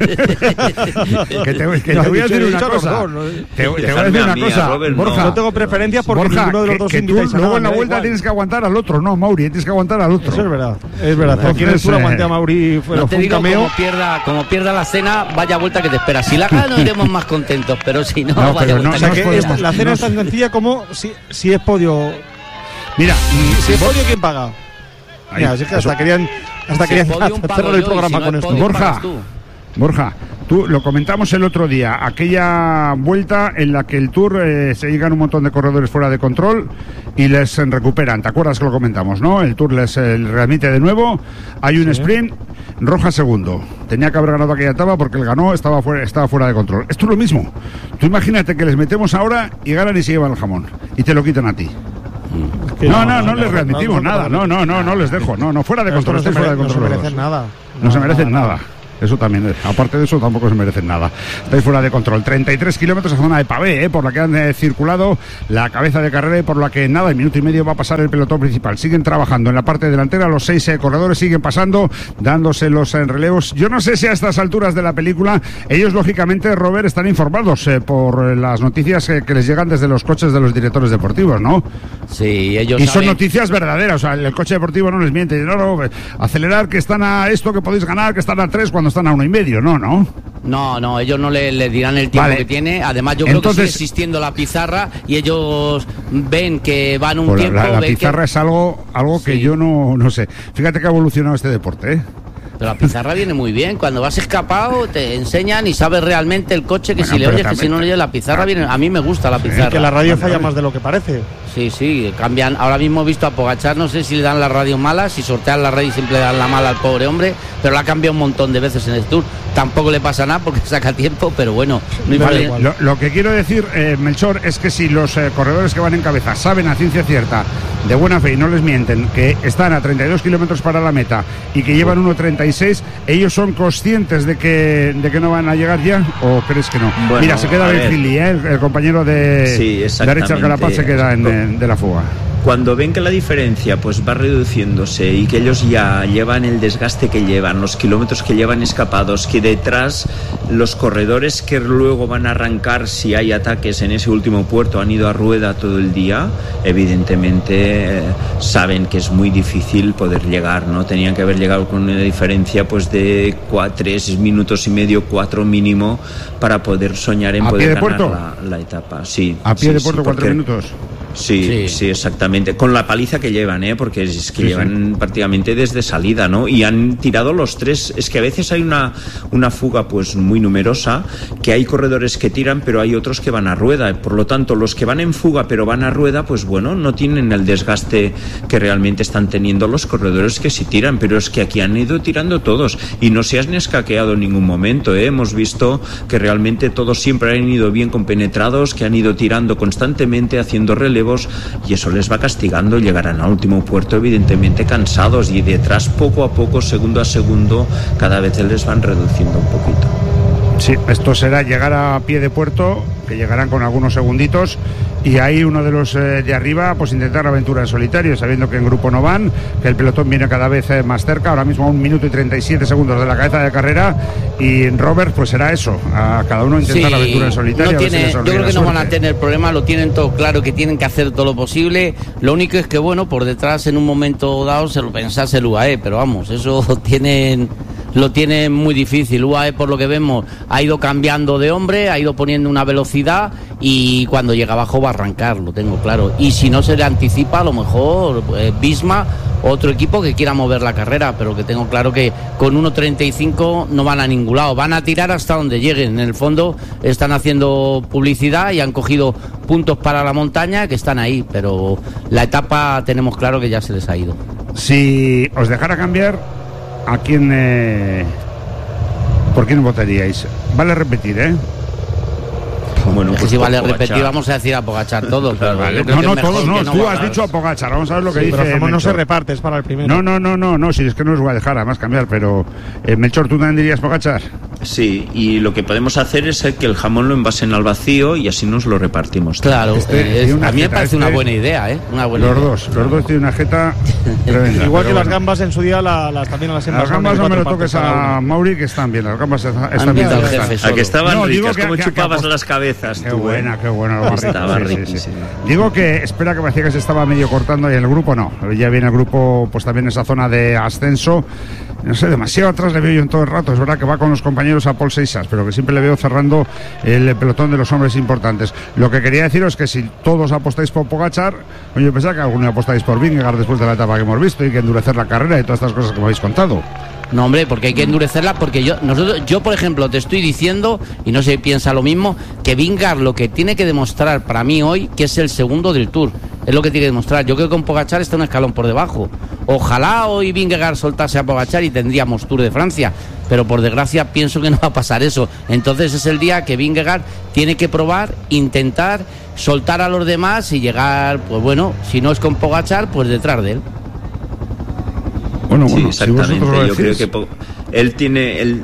que te voy a decir una cosa. Te voy a decir una cosa, Borja. No tengo preferencias porque ninguno de los dos que tú luego en la vuelta tienes que aguantar al otro, no, Mauri, tienes que aguantar al otro. Eso es verdad. Aquí en el Sur aguanté a Mauri, fue un cameo. Como pierda la cena, vaya vuelta que te espera. Si la gana, iremos más contentos, pero si no, vaya vuelta. La cena es tan sencilla como si es podio. Mira, si es podio, ¿quién paga? Mira, es que hasta querían cerrar el programa con esto. Borja, tú lo comentamos el otro día, aquella vuelta en la que el Tour se llegan un montón de corredores fuera de control y les recuperan. ¿Te acuerdas que lo comentamos, no? El Tour les readmite de nuevo, hay un sprint, Rojas segundo. Tenía que haber ganado aquella etapa porque el ganó, estaba fuera de control. Esto es lo mismo. Tú imagínate que les metemos ahora y ganan y se llevan el jamón y te lo quitan a ti. No les readmitimos nada. No les dejo. No, fuera de control. No se merecen nada. No se merecen nada. Eso también, aparte de eso, tampoco se merecen nada. Estáis fuera de control. 33 kilómetros a zona de pavé, por la que han circulado la cabeza de carrera y por la que en nada, en minuto y medio va a pasar el pelotón principal. Siguen trabajando en la parte delantera, los 6 corredores siguen pasando, dándose los relevos. Yo no sé si a estas alturas de la película, ellos lógicamente, Robert, están informados por las noticias que les llegan desde los coches de los directores deportivos, ¿no? Sí, ellos y son noticias verdaderas, o sea, el coche deportivo no les miente. No, acelerar, que están a esto, que podéis ganar, que están a 3 cuando están a 1,5, No, ellos no le dirán el tiempo que tiene. Además, yo creo que sigue existiendo la pizarra y ellos ven que van un tiempo. La pizarra es algo que yo no sé. Fíjate que ha evolucionado este deporte, ¿eh? Pero la pizarra viene muy bien. Cuando vas escapado te enseñan y sabes realmente el coche que si le oyes, que si no le oyes, la pizarra viene. A mí me gusta la pizarra. Es que la radio falla más de lo que parece. Sí, cambian. Ahora mismo he visto a Pogačar, no sé si le dan la radio mala, si sortean la radio y siempre le dan la mala al pobre hombre, pero la ha cambiado un montón de veces en el Tour. Tampoco le pasa nada porque saca tiempo, pero bueno. Lo que quiero decir, Melchor, es que si los corredores que van en cabeza saben a ciencia cierta, de buena fe y no les mienten, que están a 32 kilómetros para la meta y que llevan 1,36, ¿ellos son conscientes de que no van a llegar ya o crees que no? Bueno, mira, se queda Ben Philly, el compañero de Richard Carapaz se queda de la fuga. Cuando ven que la diferencia pues va reduciéndose y que ellos ya llevan el desgaste que llevan, los kilómetros que llevan escapados, que detrás los corredores que luego van a arrancar si hay ataques en ese último puerto han ido a rueda todo el día, evidentemente saben que es muy difícil poder llegar, ¿no? Tenían que haber llegado con una diferencia pues de 3 minutos y medio, 4 mínimo, para poder soñar en poder ganar la etapa. Sí, a pie de puerto, 4 minutos. Sí, exactamente. Con la paliza que llevan, porque es que llevan prácticamente desde salida, ¿no? Y han tirado los 3. Es que a veces hay una fuga pues muy numerosa, que hay corredores que tiran, pero hay otros que van a rueda. Por lo tanto, los que van en fuga pero van a rueda, pues bueno, no tienen el desgaste que realmente están teniendo los corredores que sí tiran. Pero es que aquí han ido tirando todos y no se han escaqueado en ningún momento, Hemos visto que realmente todos siempre han ido bien compenetrados, que han ido tirando constantemente, haciendo relevos, y eso les va castigando. Llegarán al último puerto evidentemente cansados y detrás poco a poco, segundo a segundo, cada vez les van reduciendo un poquito. Sí, esto será llegar a pie de puerto, que llegarán con algunos segunditos, y ahí uno de los de arriba pues intentar la aventura en solitario, sabiendo que en grupo no van, que el pelotón viene cada vez más cerca, ahora mismo a 1 minuto y 37 segundos de la cabeza de carrera, y Robert pues será eso, a cada uno intentar la aventura en solitario. Yo creo que no van a tener problema, lo tienen todo claro, que tienen que hacer todo lo posible. Lo único es que bueno, por detrás en un momento dado se lo pensase el UAE, pero vamos, eso lo tienen muy difícil. UAE, por lo que vemos, ha ido cambiando de hombre, ha ido poniendo una velocidad y cuando llega abajo va a arrancar, lo tengo claro. Y si no se le anticipa, a lo mejor Visma, otro equipo que quiera mover la carrera, pero que tengo claro que con 1.35 no van a ningún lado, van a tirar hasta donde lleguen. En el fondo están haciendo publicidad y han cogido puntos para la montaña que están ahí, pero la etapa tenemos claro que ya se les ha ido. Si os dejara cambiar, ¿a quién, por quién votaríais? Vale repetir, Bueno, pues si vale repetir, vamos a decir a Pogačar todos. Claro, vale. No, todos no. Tú has dicho a Pogačar. Vamos a ver lo que dice. Pero no se reparte, es para el primero. No, si es que no os voy a dejar además cambiar, pero Melchor, ¿tú también dirías Pogačar? Sí, y lo que podemos hacer es que el jamón lo envasen al vacío y así nos lo repartimos. Claro, a mí me parece una buena idea, ¿eh? Los dos tienen una jeta tremenda. Igual que las gambas en su día también las envasan. Las gambas no me lo toques a Mauri, que están bien. Las gambas están bien. A que estaban ricas, como chupabas las cabezas. Qué buena, lo más rico. Estaba riquísimo. Digo que, espera, que me decía que se estaba medio cortando y en el grupo no. Ya viene el grupo, pues también esa zona de ascenso. No sé, demasiado atrás le veo yo en todo el rato. Es verdad que va con los compañeros a Pol Seixas, pero que siempre le veo cerrando el pelotón de los hombres importantes. Lo que quería deciros es que si todos apostáis por Pogačar, yo pensaba que alguno apostáis por Vingegaard después de la etapa que hemos visto y que endurecer la carrera y todas estas cosas que me habéis contado. No, hombre, porque hay que endurecerla, porque yo por ejemplo, te estoy diciendo, y no sé si piensa lo mismo, que Vingegaard lo que tiene que demostrar para mí hoy, que es el segundo del Tour, es lo que tiene que demostrar. Yo creo que con Pogačar está un escalón por debajo. Ojalá hoy Vingegaard soltase a Pogačar y tendríamos Tour de Francia, pero por desgracia pienso que no va a pasar eso. Entonces es el día que Vingegaard tiene que probar, intentar soltar a los demás y llegar, pues bueno, si no es con Pogačar, pues detrás de él. Sí, exactamente. Yo creo que él tiene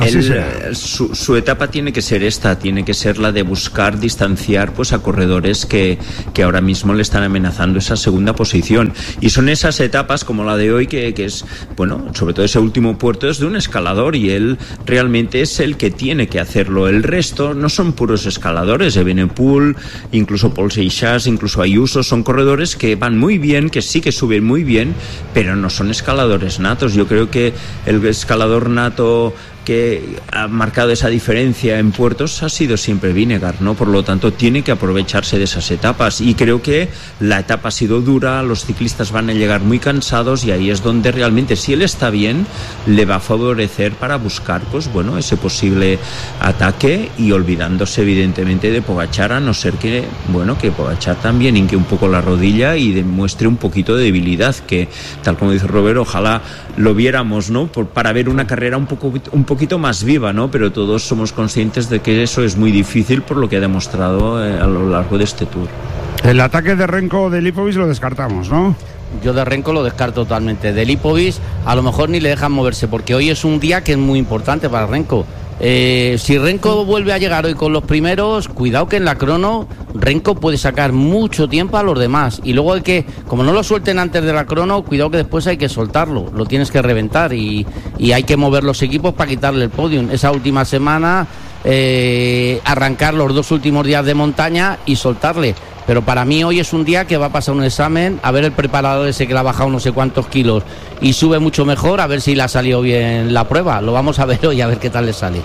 su etapa tiene que ser esta, tiene que ser la de buscar distanciar pues a corredores que ahora mismo le están amenazando esa segunda posición, y son esas etapas como la de hoy que es, bueno, sobre todo ese último puerto es de un escalador y él realmente es el que tiene que hacerlo. El resto no son puros escaladores. Evenepoel, incluso Pol Seixas, incluso Ayuso, son corredores que van muy bien, que sí que suben muy bien, pero no son escaladores natos. Yo creo que el escalador nato que ha marcado esa diferencia en puertos ha sido siempre Vingegaard, ¿no? Por lo tanto, tiene que aprovecharse de esas etapas, y creo que la etapa ha sido dura, los ciclistas van a llegar muy cansados, y ahí es donde realmente, si él está bien, le va a favorecer para buscar, pues bueno, ese posible ataque, y olvidándose evidentemente de Pogačar, a no ser que, bueno, que Pogačar también hinque un poco la rodilla y demuestre un poquito de debilidad, que tal como dice Robert, ojalá lo viéramos, ¿no? Para ver una carrera un poquito más viva, ¿no? Pero todos somos conscientes de que eso es muy difícil por lo que ha demostrado a lo largo de este Tour. El ataque de Renko de Lipovic lo descartamos, ¿no? Yo de Renko lo descarto totalmente. De Lipovic a lo mejor ni le dejan moverse, porque hoy es un día que es muy importante para Renko. Si Renko vuelve a llegar hoy con los primeros, cuidado que en la crono Renko puede sacar mucho tiempo a los demás, y luego hay que, como no lo suelten antes de la crono, cuidado que después hay que soltarlo, lo tienes que reventar, y hay que mover los equipos para quitarle el podium esa última semana, arrancar los 2 últimos días de montaña y soltarle. Pero para mí hoy es un día que va a pasar un examen, a ver el preparador ese que le ha bajado no sé cuántos kilos y sube mucho mejor, a ver si le ha salido bien la prueba. Lo vamos a ver hoy, a ver qué tal le sale.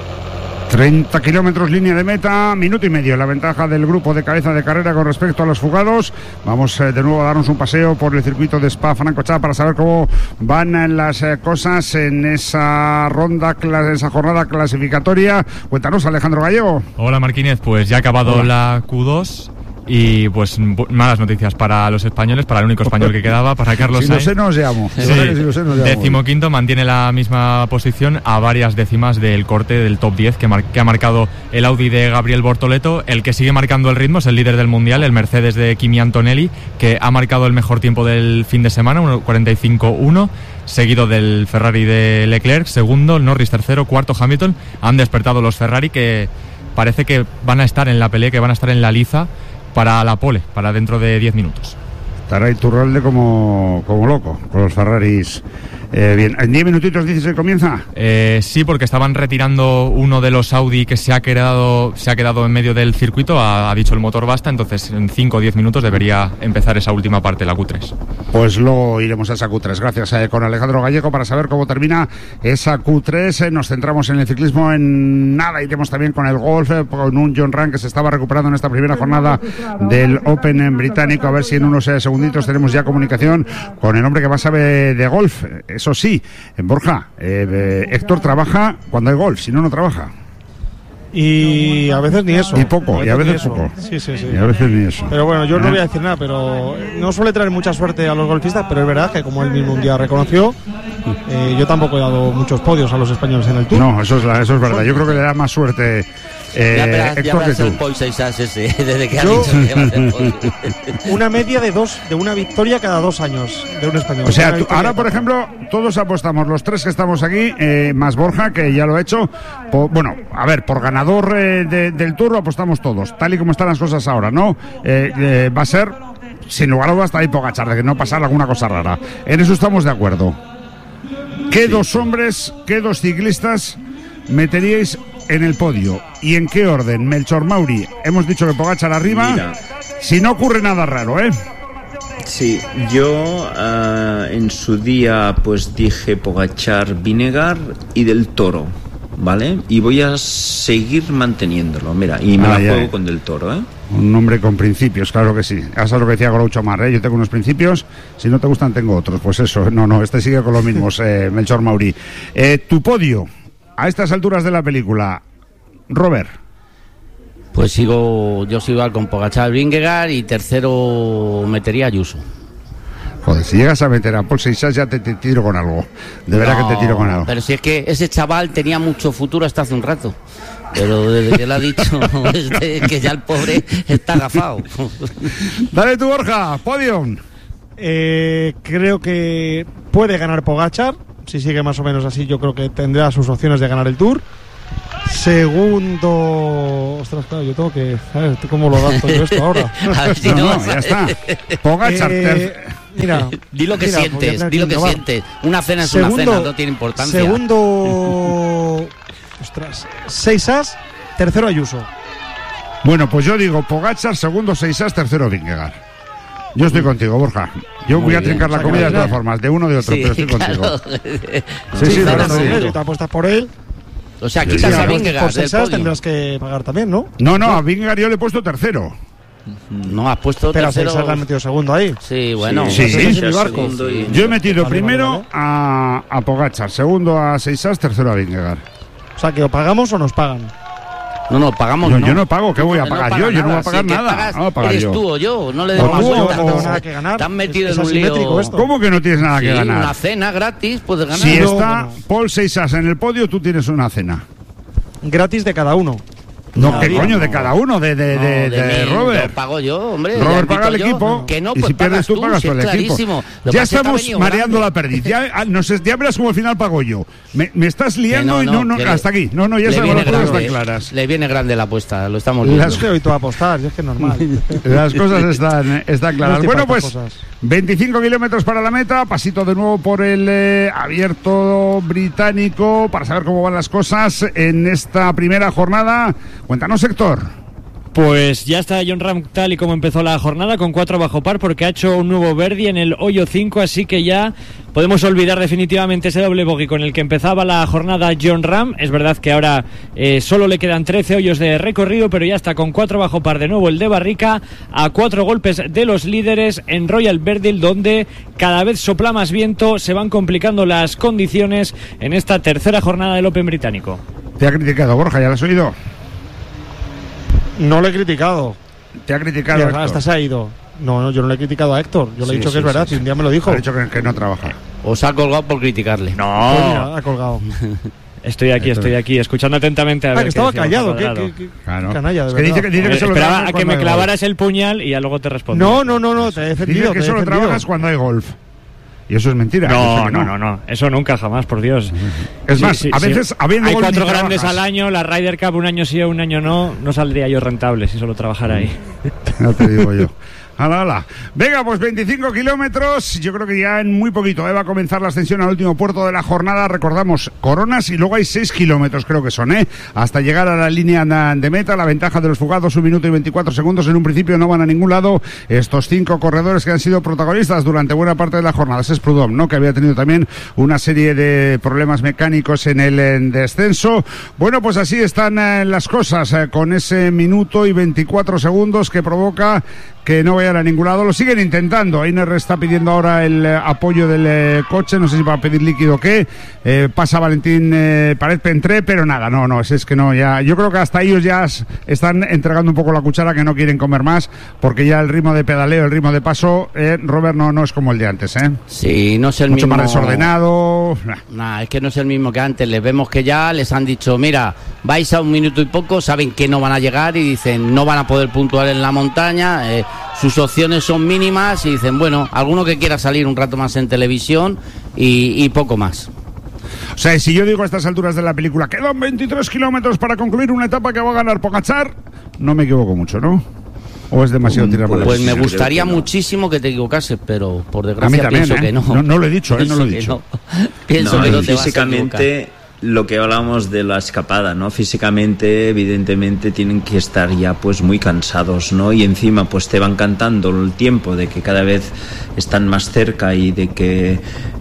30 kilómetros línea de meta, minuto y medio la ventaja del grupo de cabeza de carrera con respecto a los fugados. Vamos de nuevo a darnos un paseo por el circuito de Spa-Francorchamps para saber cómo van las cosas en esa esa jornada clasificatoria. Cuéntanos, Alejandro Gallego. Hola, Marquínez, pues ya ha acabado la Q2 y pues malas noticias para los españoles, para el único español que quedaba, para Carlos Sainz. Si lo sé, nos llamo. Sí. 15º, mantiene la misma posición a varias décimas del corte del top 10 que ha marcado el Audi de Gabriel Bortoleto. El que sigue marcando el ritmo es el líder del Mundial, el Mercedes de Kimi Antonelli, que ha marcado el mejor tiempo del fin de semana, 1:45.1, seguido del Ferrari de Leclerc, segundo, el Norris tercero, cuarto Hamilton. Han despertado los Ferrari, que parece que van a estar en la pelea, que van a estar en la liza para la pole, para dentro de 10 minutos. Estará Iturralde como loco con los Ferraris. Bien, ¿en 10 minutitos dices que comienza? Sí, porque estaban retirando uno de los Audi que se ha quedado en medio del circuito, ha dicho el motor basta, entonces en 5 o 10 minutos debería empezar esa última parte, la Q3. Pues luego iremos a esa Q3. Gracias con Alejandro Gallego para saber cómo termina esa Q3. Nos centramos en el ciclismo, en nada, iremos también con el golf, con un John Ram que se estaba recuperando en esta primera jornada del Open británico. A ver si en unos segunditos tenemos ya comunicación con el hombre que más sabe de golf. Eso sí, en Borja, Héctor trabaja cuando hay golf, si no, no trabaja. Y a veces ni eso. Y poco, y a veces poco. Sí. Y a veces ni eso. Pero bueno, yo no voy a decir nada, pero no suele traer mucha suerte a los golfistas, pero es verdad que como él mismo un día reconoció, yo tampoco he dado muchos podios a los españoles en el Tour. No, eso es verdad. Yo creo que le da más suerte Ya verás el Paul Seixas ese, desde que ha dicho que va a ser podio. Una media de una victoria cada 2 años de un español. O sea, ahora, por ejemplo, todos apostamos, los 3 que estamos aquí, más Borja, que ya lo ha hecho. Por ganador del Tour apostamos todos, tal y como están las cosas ahora, ¿no? Va a ser, sin lugar a dudas, Tadej Pogačar, de que no pasar alguna cosa rara. En eso estamos de acuerdo. ¿Qué dos hombres, qué dos ciclistas meteríais en el podio? ¿Y en qué orden? Melchor, Mauri, hemos dicho que Pogačar arriba. Mira, si no ocurre nada raro, ¿eh? Sí, yo en su día pues dije Pogačar, Vingegaard y Del Toro, ¿vale? Y voy a seguir manteniéndolo, mira, y me la juego con Del Toro, ¿eh? Un hombre con principios, claro que sí. Eso es lo que decía Groucho Marx, ¿eh? Yo tengo unos principios, si no te gustan tengo otros. Pues eso, este sigue con los mismos, Melchor, Mauri. Tu podio, a estas alturas de la película, Robert. Pues yo sigo igual con Pogačar, Vingegaard, y tercero metería a Ayuso. Joder, si llegas a meter a Paul Seixas ya te tiro con algo. De verdad que te tiro con algo. Pero si es que ese chaval tenía mucho futuro hasta hace un rato. Pero desde que lo ha dicho, que ya el pobre está agafado. Dale tú, Borja, podium. Creo que puede ganar Pogačar. Si sigue más o menos así, yo creo que tendrá sus opciones de ganar el Tour. Segundo... Ostras, claro, yo tengo que... ¿sabes? ¿Cómo lo adapto yo esto ahora? Ya está. Pogačar. Mira, di lo que sientes. Una cena es una cena, no tiene importancia. Segundo... Ostras, Seixas, tercero Ayuso. Bueno, pues yo digo Pogačar, segundo Seixas, tercero Vingegaard. Yo estoy contigo, Borja. Yo voy a trincar la comida de todas formas, de uno o de otro, pero estoy contigo. Sí, te apuestas por él. O sea, quitas a Vingegaard del podio. Tendrás que pagar también, ¿no? No, a Vingegaard yo le he puesto tercero. No, has puesto pero tercero. Pero has metido segundo ahí. Sí, bueno. Sí. Mi barco. Yo he metido primero a Pogačar, segundo a Seixas, tercero a Vingegaard. O sea, que o pagamos o nos pagan. No, pagamos. Yo no pago, ¿qué voy a pagar yo? Yo no voy a pagar nada. No pagar yo. Tú o yo, no le demos cuenta. No tengo nada que ganar. Te han metido en un lío. ¿Cómo que no tienes nada que ganar? Una cena gratis puedes ganar. Si está Paul Seixas en el podio, tú tienes una cena. Gratis de cada uno. No, ¿qué coño? De cada uno, de Robert. Lo pago yo, hombre. Robert paga el equipo. Que no, y si pierdes tú, pagas por el equipo. Ya estamos mareando la perdiz. Ya verás como al final pago yo. Me estás liando y no, hasta aquí. No, ya sabemos, las cosas están claras. Le viene grande la apuesta, lo estamos viendo. Es que hoy tú a apostar, es que es normal. Las cosas están claras. Bueno, pues 25 kilómetros para la meta. Pasito de nuevo por el abierto británico para saber cómo van las cosas en esta primera jornada. Cuéntanos, Héctor. Pues ya está Jon Rahm tal y como empezó la jornada, con 4 bajo par, porque ha hecho un nuevo birdie en el hoyo 5, así que ya podemos olvidar definitivamente ese doble bogey con el que empezaba la jornada Jon Rahm. Es verdad que ahora solo le quedan 13 hoyos de recorrido, pero ya está con 4 bajo par de nuevo el de Barrica, a 4 golpes de los líderes en Royal Verdil, donde cada vez sopla más viento, se van complicando las condiciones en esta tercera jornada del Open británico. Te ha criticado, Borja, ¿ya lo has oído? No le he criticado. ¿Te ha criticado? Mira, hasta se ha ido. No, yo no le he criticado a Héctor. Yo le he dicho que es verdad, y un día me lo dijo. Ha dicho que no trabaja. Os ha colgado por criticarle. No. Pues mira, ha colgado. Estoy aquí, escuchando atentamente a ver. Que estaba callado, qué canalla, de verdad. Dice que solo esperaba a que me clavaras el puñal y ya luego te respondo. No, te he defendido. Dice que solo trabajas cuando hay golf. Y eso es mentira. No. Eso nunca, jamás, por Dios. Es más, a veces habiendo hay 4 grandes al año, la Ryder Cup un año sí o un año no saldría yo rentable si solo trabajara ahí. No te digo yo. Hala. Venga, pues 25 kilómetros. Yo creo que ya en muy poquito va a comenzar la ascensión al último puerto de la jornada. Recordamos, Coronas, y luego hay 6 kilómetros, creo que son, hasta llegar a la línea de meta. La ventaja de los fugados, 1 minuto y 24 segundos. En un principio no van a ningún lado estos 5 corredores que han sido protagonistas durante buena parte de la jornada. Es Prudhomme, ¿no?, que había tenido también una serie de problemas mecánicos en el descenso. Bueno, pues así están las cosas, con ese minuto y 24 segundos que provoca que no vayan a ningún lado. Lo siguen intentando. Einer está pidiendo ahora el apoyo del coche, no sé si va a pedir líquido o qué. Pasa Valentín Pared Pentré, pero nada, no, es que no, ya. Yo creo que hasta ellos ya están entregando un poco la cuchara, que no quieren comer más, porque ya el ritmo de pedaleo, el ritmo de paso, Robert, no es como el de antes, ¿eh? Sí, no es el mucho mismo. Mucho más desordenado. Es que no es el mismo que antes. Les vemos que ya les han dicho, mira, vais a 1 minuto y poco, saben que no van a llegar y dicen, no van a poder puntuar en la montaña, sus opciones son mínimas y dicen, bueno, alguno que quiera salir un rato más en televisión y poco más. O sea, si yo digo a estas alturas de la película, quedan 23 kilómetros para concluir una etapa que va a ganar Pogačar, no me equivoco mucho, ¿no? ¿O es demasiado tirar por Pues me gustaría muchísimo que te equivocases, pero por desgracia pienso que no. No lo he dicho, no lo he dicho. Pienso que no te físicamente, vas a equivocar. Lo que hablábamos de la escapada, ¿no? Físicamente, evidentemente, tienen que estar ya pues muy cansados, ¿no? Y encima pues te van cantando el tiempo de que cada vez están más cerca y de que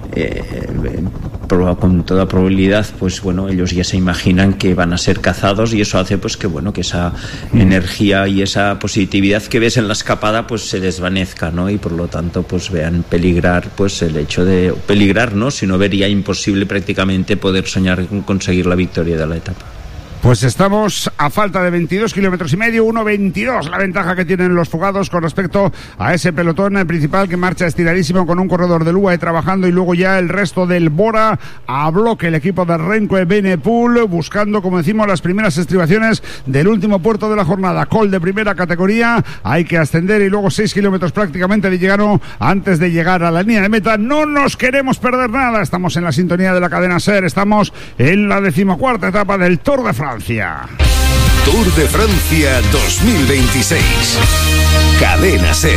con toda probabilidad pues bueno, ellos ya se imaginan que van a ser cazados y eso hace pues que bueno, que esa energía y esa positividad que ves en la escapada pues se desvanezca, ¿no? Y por lo tanto pues vean peligrar pues el hecho de peligrar, ¿no? Sino vería imposible prácticamente poder soñar con conseguir la victoria de la etapa. Pues estamos a falta de 22 kilómetros y medio, 1.22 la ventaja que tienen los fugados con respecto a ese pelotón principal que marcha estiradísimo con un corredor del UAE trabajando y luego ya el resto del Bora a bloque, el equipo de Renko Evenepoel buscando, como decimos, las primeras estribaciones del último puerto de la jornada. Col de primera categoría, hay que ascender y luego 6 kilómetros prácticamente de Llegano antes de llegar a la línea de meta. No nos queremos perder nada, estamos en la sintonía de la cadena SER, estamos en la 14ª etapa del Tour de Francia. Tour de Francia 2026. Cadena SER.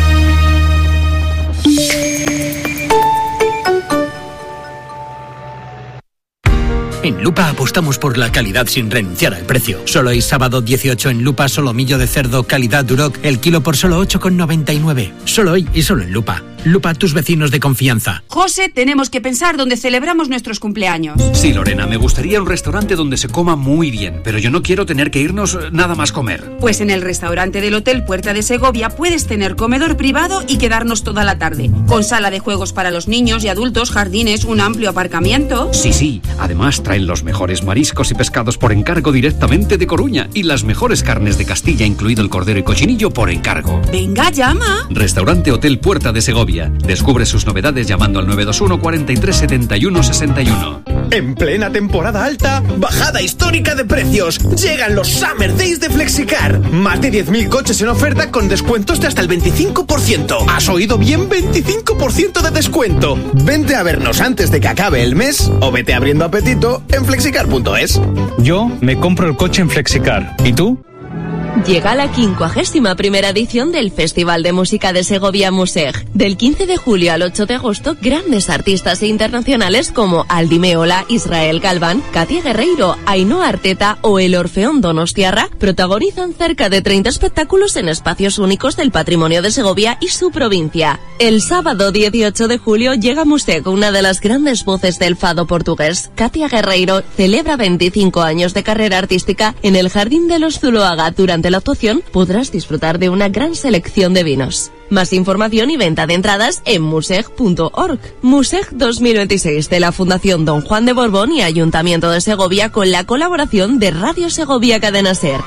En Lupa apostamos por la calidad sin renunciar al precio. Solo hoy sábado 18 en Lupa, solomillo de cerdo calidad Duroc, el kilo por solo 8,99. Solo hoy y solo en Lupa. Lupa, tus vecinos de confianza. José, tenemos que pensar dónde celebramos nuestros cumpleaños. Sí, Lorena, me gustaría un restaurante donde se coma muy bien, pero yo no quiero tener que irnos nada más comer. Pues en el restaurante del Hotel Puerta de Segovia puedes tener comedor privado y quedarnos toda la tarde, con sala de juegos para los niños y adultos, jardines, un amplio aparcamiento. Sí, además traen los mejores mariscos y pescados por encargo directamente de Coruña y las mejores carnes de Castilla, incluido el cordero y cochinillo, por encargo. Venga, llama. Restaurante Hotel Puerta de Segovia. Descubre sus novedades llamando al 921 43 71 61. En plena temporada alta, bajada histórica de precios. Llegan los Summer Days de Flexicar. Más de 10.000 coches en oferta con descuentos de hasta el 25%. ¿Has oído bien? 25% de descuento. Vente a vernos antes de que acabe el mes o vete abriendo apetito en flexicar.es. Yo me compro el coche en Flexicar. ¿Y tú? Llega la 51ª edición del Festival de Música de Segovia Museg. Del 15 de julio al 8 de agosto, grandes artistas internacionales como Aldi Meola, Israel Galván, Katia Guerreiro, Ainhoa Arteta o el Orfeón Donostiarra protagonizan cerca de 30 espectáculos en espacios únicos del patrimonio de Segovia y su provincia. El sábado 18 de julio llega a Museg una de las grandes voces del fado portugués. Katia Guerreiro celebra 25 años de carrera artística en el Jardín de los Zuloaga. Durante la actuación podrás disfrutar de una gran selección de vinos. Más información y venta de entradas en museg.org. Museg 2026 de la Fundación Don Juan de Borbón y Ayuntamiento de Segovia con la colaboración de Radio Segovia Cadena SER.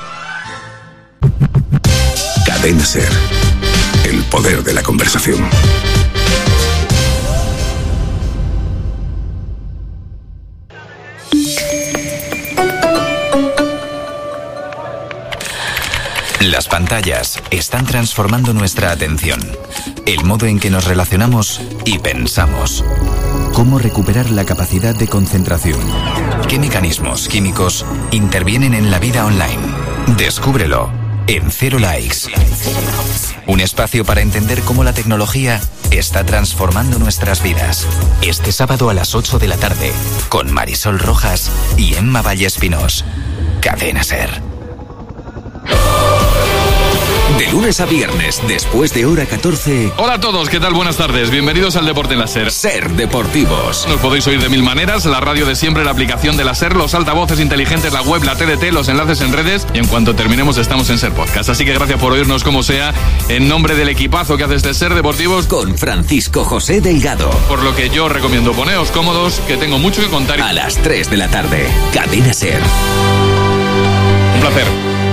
Cadena SER. El poder de la conversación. Las pantallas están transformando nuestra atención, el modo en que nos relacionamos y pensamos. ¿Cómo recuperar la capacidad de concentración? ¿Qué mecanismos químicos intervienen en la vida online? Descúbrelo en Cero Likes. Un espacio para entender cómo la tecnología está transformando nuestras vidas. Este sábado a las 8 de la tarde, con Marisol Rojas y Emma Vallespinós. Cadena SER. De lunes a viernes, después de hora 14. Hola a todos, ¿qué tal? Buenas tardes. Bienvenidos al Deporte en la SER. SER Deportivos. Nos podéis oír de mil maneras: la radio de siempre, la aplicación de la SER, los altavoces inteligentes, la web, la TDT, los enlaces en redes, y en cuanto terminemos estamos en SER Podcast. Así que gracias por oírnos como sea, en nombre del equipazo que hace este SER Deportivos con Francisco José Delgado. Por lo que yo recomiendo poneos cómodos, que tengo mucho que contar. A las 3 de la tarde, Cadena SER. Un placer.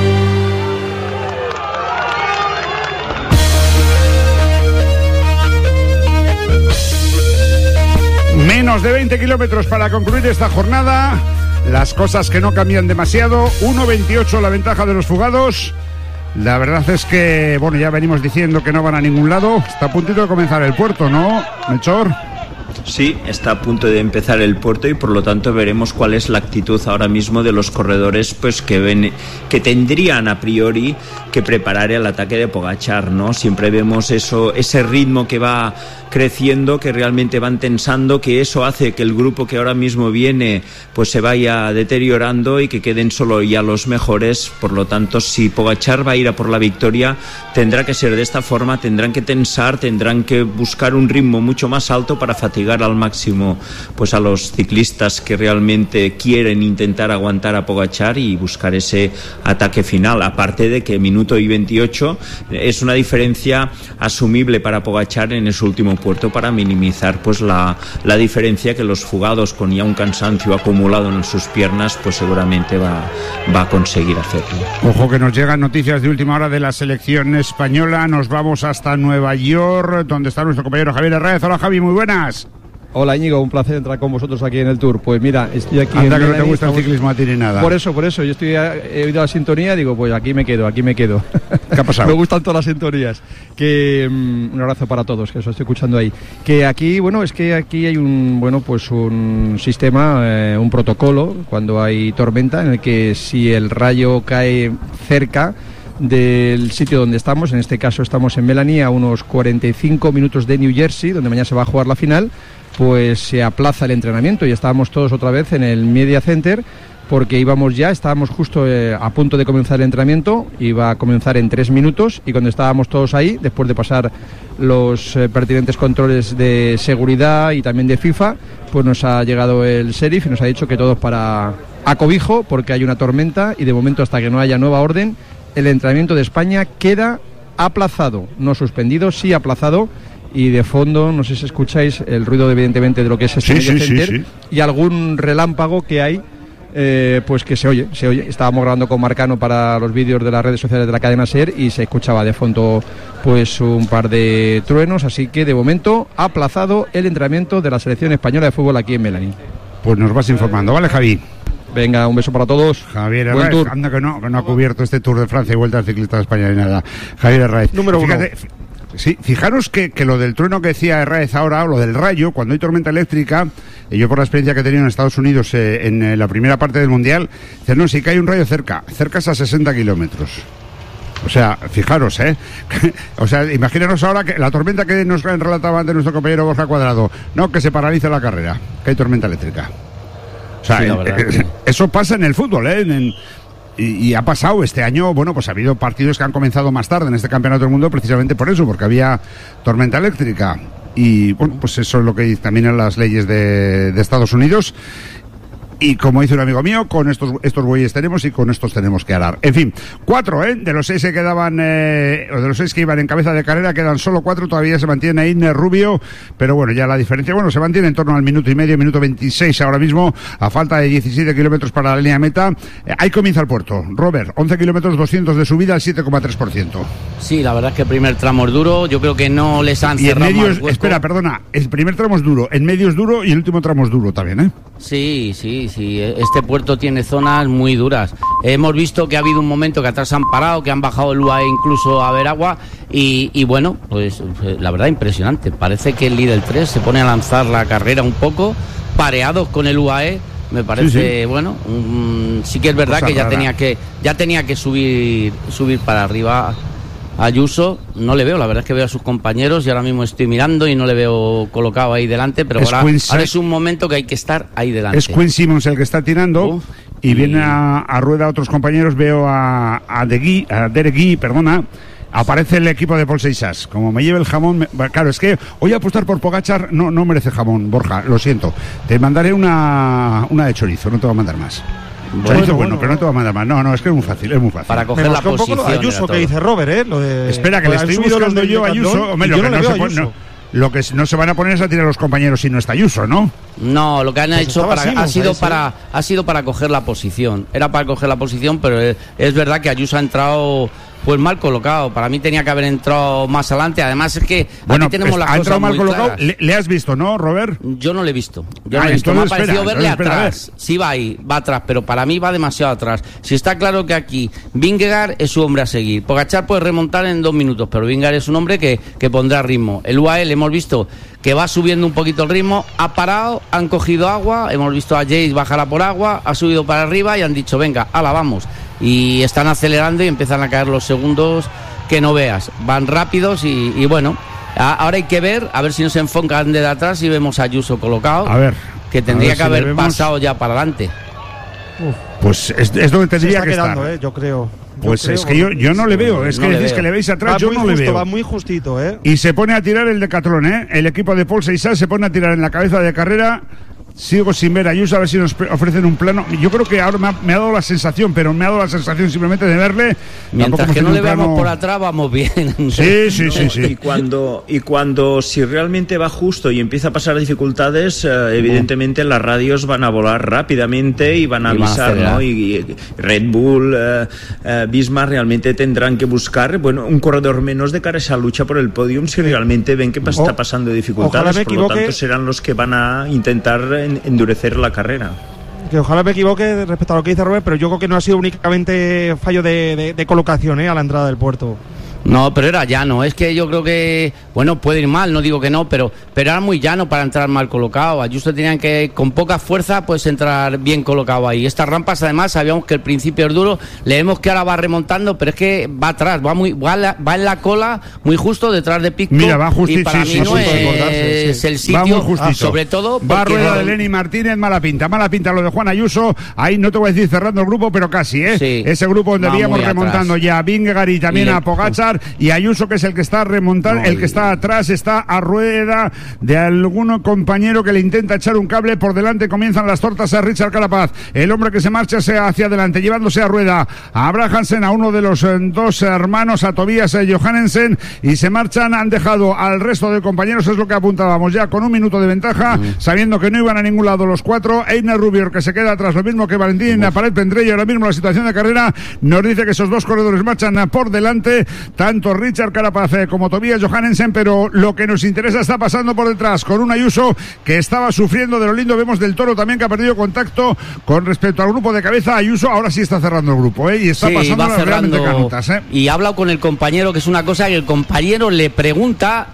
Menos de 20 kilómetros para concluir esta jornada. Las cosas que no cambian demasiado. 1.28 la ventaja de los fugados. La verdad es que, bueno, ya venimos diciendo que no van a ningún lado. Está a puntito de comenzar el puerto, ¿no, Melchor? Sí, está a punto de empezar el puerto y por lo tanto veremos cuál es la actitud ahora mismo de los corredores, pues que tendrían a priori que preparar el ataque de Pogačar, ¿no? Siempre vemos ese ritmo que va creciendo, que realmente van tensando, que eso hace que el grupo que ahora mismo viene pues se vaya deteriorando y que queden solo ya los mejores. Por lo tanto, si Pogačar va a ir a por la victoria, tendrá que ser de esta forma, tendrán que tensar, tendrán que buscar un ritmo mucho más alto para fatigar al máximo pues a los ciclistas que realmente quieren intentar aguantar a Pogačar y buscar ese ataque final. Aparte de que minuto y 28 es una diferencia asumible para Pogačar en ese último puerto, para minimizar pues la diferencia que los fugados, con ya un cansancio acumulado en sus piernas, pues seguramente va a conseguir hacerlo. Ojo que nos llegan noticias de última hora de la selección española. Nos vamos hasta Nueva York, donde está nuestro compañero Javier Herráez. Hola, Javi, muy buenas. Hola, Íñigo, un placer entrar con vosotros aquí en el Tour. Pues mira, estoy aquí. Anda, que no te gusta el ciclismo a ti ni nada. Por eso, yo he oído la sintonía, digo, pues aquí me quedo. ¿Qué ha pasado? Me gustan todas las sintonías. Un abrazo para todos, que os estoy escuchando ahí. Que aquí, es que aquí hay un sistema, un protocolo, cuando hay tormenta, en el que si el rayo cae cerca del sitio donde estamos, en este caso estamos en Melanie, a unos 45 minutos de New Jersey, donde mañana se va a jugar la final, pues se aplaza el entrenamiento y estábamos todos otra vez en el Media Center, porque estábamos justo a punto de comenzar el entrenamiento, iba a comenzar en 3 minutos, y cuando estábamos todos ahí, después de pasar los pertinentes controles de seguridad y también de FIFA, pues nos ha llegado el sheriff y nos ha dicho que todos para acobijo, porque hay una tormenta y de momento, hasta que no haya nueva orden, el entrenamiento de España queda aplazado, no suspendido, sí aplazado. Y de fondo, no sé si escucháis el ruido, evidentemente, de lo que es este Media Center, sí. Y algún relámpago que hay, pues que se oye. Estábamos grabando con Marcano para los vídeos de las redes sociales de la cadena SER y se escuchaba de fondo pues un par de truenos, así que de momento aplazado el entrenamiento de la selección española de fútbol aquí en Melanie. Pues nos vas informando, ¿vale, Javi? Venga, un beso para todos. Javier Herráez, anda que no ha cubierto este Tour de Francia y Vuelta al Ciclista de España ni nada. Javier Herráez. Número 1. Sí, fijaros que lo del trueno que decía Herráez ahora, o lo del rayo, cuando hay tormenta eléctrica, yo por la experiencia que he tenido en Estados Unidos en la primera parte del Mundial, dicen, no, si cae un rayo cerca es a 60 kilómetros. O sea, fijaros, o sea, imagínanos ahora que la tormenta que nos relataba antes nuestro compañero Borja Cuadrado, no, que se paraliza la carrera, que hay tormenta eléctrica. O sea, sí, eso pasa en el fútbol, Y ha pasado este año, pues ha habido partidos que han comenzado más tarde en este Campeonato del Mundo precisamente por eso, porque había tormenta eléctrica. Y pues eso es lo que hay también en las leyes de Estados Unidos. Y como dice un amigo mío, con estos bueyes tenemos y con estos tenemos que arar. En fin, 4, de los 6 que quedaban, o de los 6 que iban en cabeza de carrera, quedan solo 4, todavía se mantiene ahí Rubio, pero bueno, ya la diferencia, se mantiene en torno al minuto y medio, minuto 26 ahora mismo, a falta de 17 kilómetros para la línea meta. Ahí comienza el puerto. Robert, 11 kilómetros, 200 de subida, al 7,3%. Sí, la verdad es que el primer tramo es duro, yo creo que no les han cerrado más hueco. Espera, perdona, el primer tramo es duro, en medio es duro y el último tramo es duro también, Sí, este puerto tiene zonas muy duras. Hemos visto que ha habido un momento que atrás han parado, que han bajado el UAE incluso a ver agua y pues la verdad impresionante. Parece que el líder 3 se pone a lanzar la carrera un poco, pareados con el UAE. Me parece, sí. Sí que es verdad que ya tenía que subir para arriba. Ayuso no le veo, la verdad es que veo a sus compañeros y ahora mismo estoy mirando y no le veo colocado ahí delante, pero ahora es un momento que hay que estar ahí delante. Es Quinn Simmons el que está tirando y viene a rueda a otros compañeros, veo a Derek Guy, Aparece el equipo de Paul Seixas. Como me lleve el jamón... Claro, es que hoy apostar por Pogačar no merece jamón, Borja, lo siento. Te mandaré una de chorizo, no te voy a mandar más. Chorizo bueno, pero no te voy a mandar más. No, es que es muy fácil. Para coger la posición. Un poco lo de Ayuso que dice Robert, Lo de, espera, que le estoy buscando yo a Ayuso. Hombre, lo que no se van a poner es a tirar a los compañeros si no está Ayuso, ¿no? No, lo que han hecho ha sido para coger la posición. Era para coger la posición, pero es verdad que Ayuso ha entrado pues mal colocado. Para mí tenía que haber entrado más adelante. Además es que aquí tenemos las cosas muy colocado. ¿Le has visto, no, Robert? Yo no le he visto. Me ha parecido verle atrás. Sí va ahí, va atrás, pero para mí va demasiado atrás. Si está claro que aquí Vingegaard es su hombre a seguir. Pogačar puede remontar en 2 minutos, pero Vingegaard es un hombre que pondrá ritmo. El UAE hemos visto que va subiendo un poquito el ritmo, ha parado, han cogido agua, hemos visto a Jace bajar a por agua, ha subido para arriba y han dicho, venga, ala, vamos. Y están acelerando y empiezan a caer los segundos que no veas. Van rápidos y bueno, ahora hay que ver, a ver si nos enfocan desde atrás y vemos a Ayuso colocado. A ver. Que tendría que haber pasado ya para adelante. Pues es donde tendría que estar. Yo creo. Pues es que yo no le veo, es que decís que le veis atrás, yo no le veo. Va muy justito, Y se pone a tirar el Decathlon, el equipo de Paul Seixas se pone a tirar en la cabeza de carrera. Sigo sin ver a Ayuso, a ver si nos ofrecen un plano. Yo creo que ahora me ha dado la sensación, pero me ha dado la sensación simplemente de verle. Mientras que no le veamos por atrás, vamos bien. Sí. Y cuando si realmente va justo y empieza a pasar dificultades, evidentemente las radios van a volar rápidamente y van a avisar, ¿no? Y Red Bull, Visma realmente tendrán que buscar, un corredor menos de cara a esa lucha por el podium si realmente ven que está pasando dificultades. Por lo tanto, serán los que van a intentar endurecer la carrera. Que ojalá me equivoque respecto a lo que dice Robert, pero yo creo que no ha sido únicamente fallo de colocación a la entrada del puerto. No, pero era llano. Es que yo creo que, puede ir mal, no digo que no, pero era muy llano para entrar mal colocado. Ayuso tenían que, con poca fuerza, pues entrar bien colocado ahí. Estas rampas, además, sabíamos que el principio es duro. Le vemos que ahora va remontando, pero es que va atrás, va en la cola, muy justo detrás de Picco. Mira, va justito. Y para mí no es el sitio, va muy justito. Sobre todo. Va a rueda de Lenny Martínez, mala pinta lo de Juan Ayuso. Ahí no te voy a decir cerrando el grupo, pero casi, Sí, ese grupo donde veíamos remontando ya a Vingegaard y también a Pogačar. Y Ayuso, que es el que está remontando, el que está atrás, está a rueda de algún compañero que le intenta echar un cable por delante. Comienzan las tortas a Richard Carapaz, el hombre que se marcha hacia adelante, llevándose a rueda a Abrahamsen, a uno de los dos hermanos, a Tobias Johannesen, y se marchan. Han dejado al resto de compañeros, es lo que apuntábamos ya, con 1 minuto de ventaja, sabiendo que no iban a ningún lado los 4. Einer Rubier, que se queda atrás, lo mismo que Valentín Paret Pendrell. Ahora mismo la situación de carrera nos dice que esos dos corredores marchan por delante, tanto Richard Carapaz como Tobias Johannesen, pero lo que nos interesa está pasando por detrás, con un Ayuso que estaba sufriendo de lo lindo. Vemos del Toro también que ha perdido contacto con respecto al grupo de cabeza. Ayuso ahora sí está cerrando el grupo, y está pasando las realmente canutas, Y ha hablado con el compañero, que es una cosa que el compañero le pregunta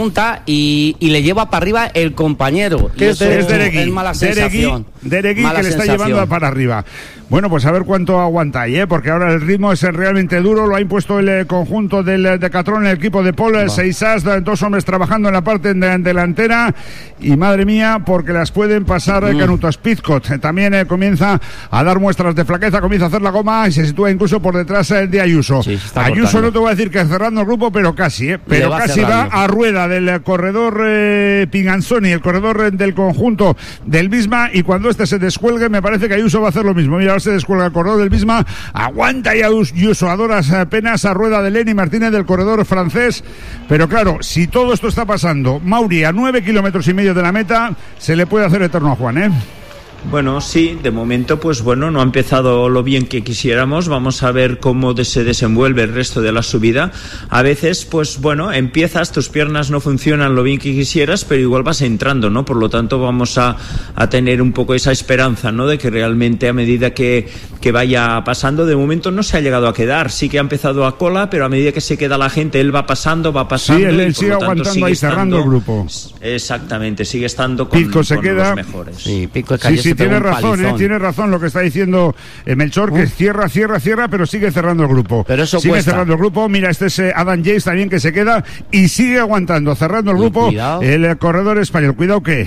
y le lleva para arriba el compañero. Que es Deregui, es mala sensación. Deregui que le está llevando para arriba. Bueno, pues a ver cuánto aguanta ahí, porque ahora el ritmo es realmente duro. Lo ha impuesto el conjunto del Decathlon, el equipo de Paul Seixas, 2 hombres trabajando en la parte delantera, y madre mía, porque las pueden pasar canutas. Pidcock también comienza a dar muestras de flaqueza, comienza a hacer la goma y se sitúa incluso por detrás de Ayuso. Sí, Ayuso no te voy a decir que cerrando el grupo, pero casi, pero casi va a rueda del corredor Pinganzoni, el corredor del conjunto del Visma, y cuando este se descuelgue me parece que Ayuso va a hacer lo mismo. Mira, se descuelga el corredor del Visma, aguanta y Ayuso a duras penas a rueda de Lenny Martínez del corredor francés. Pero claro, si todo esto está pasando, Mauri, a 9,5 kilómetros de la meta, se le puede hacer eterno a Juan, Bueno, sí, de momento no ha empezado lo bien que quisiéramos. Vamos a ver cómo se desenvuelve el resto de la subida. A veces, empiezas, tus piernas no funcionan lo bien que quisieras, pero igual vas entrando, ¿no? Por lo tanto, vamos a tener un poco esa esperanza, ¿no? De que realmente a medida que vaya pasando, de momento no se ha llegado a quedar. Sí que ha empezado a cola, pero a medida que se queda la gente, él va pasando. Sí, él sigue aguantando ahí, cerrando el grupo. Exactamente, sigue estando con los mejores. Sí, Picco es tiene razón lo que está diciendo Melchor, que cierra, pero sigue cerrando el grupo. Pero eso sigue cerrando el grupo. Mira, este es Adam Yates también, que se queda y sigue aguantando, cerrando el grupo. Cuidado. El corredor español. Cuidado que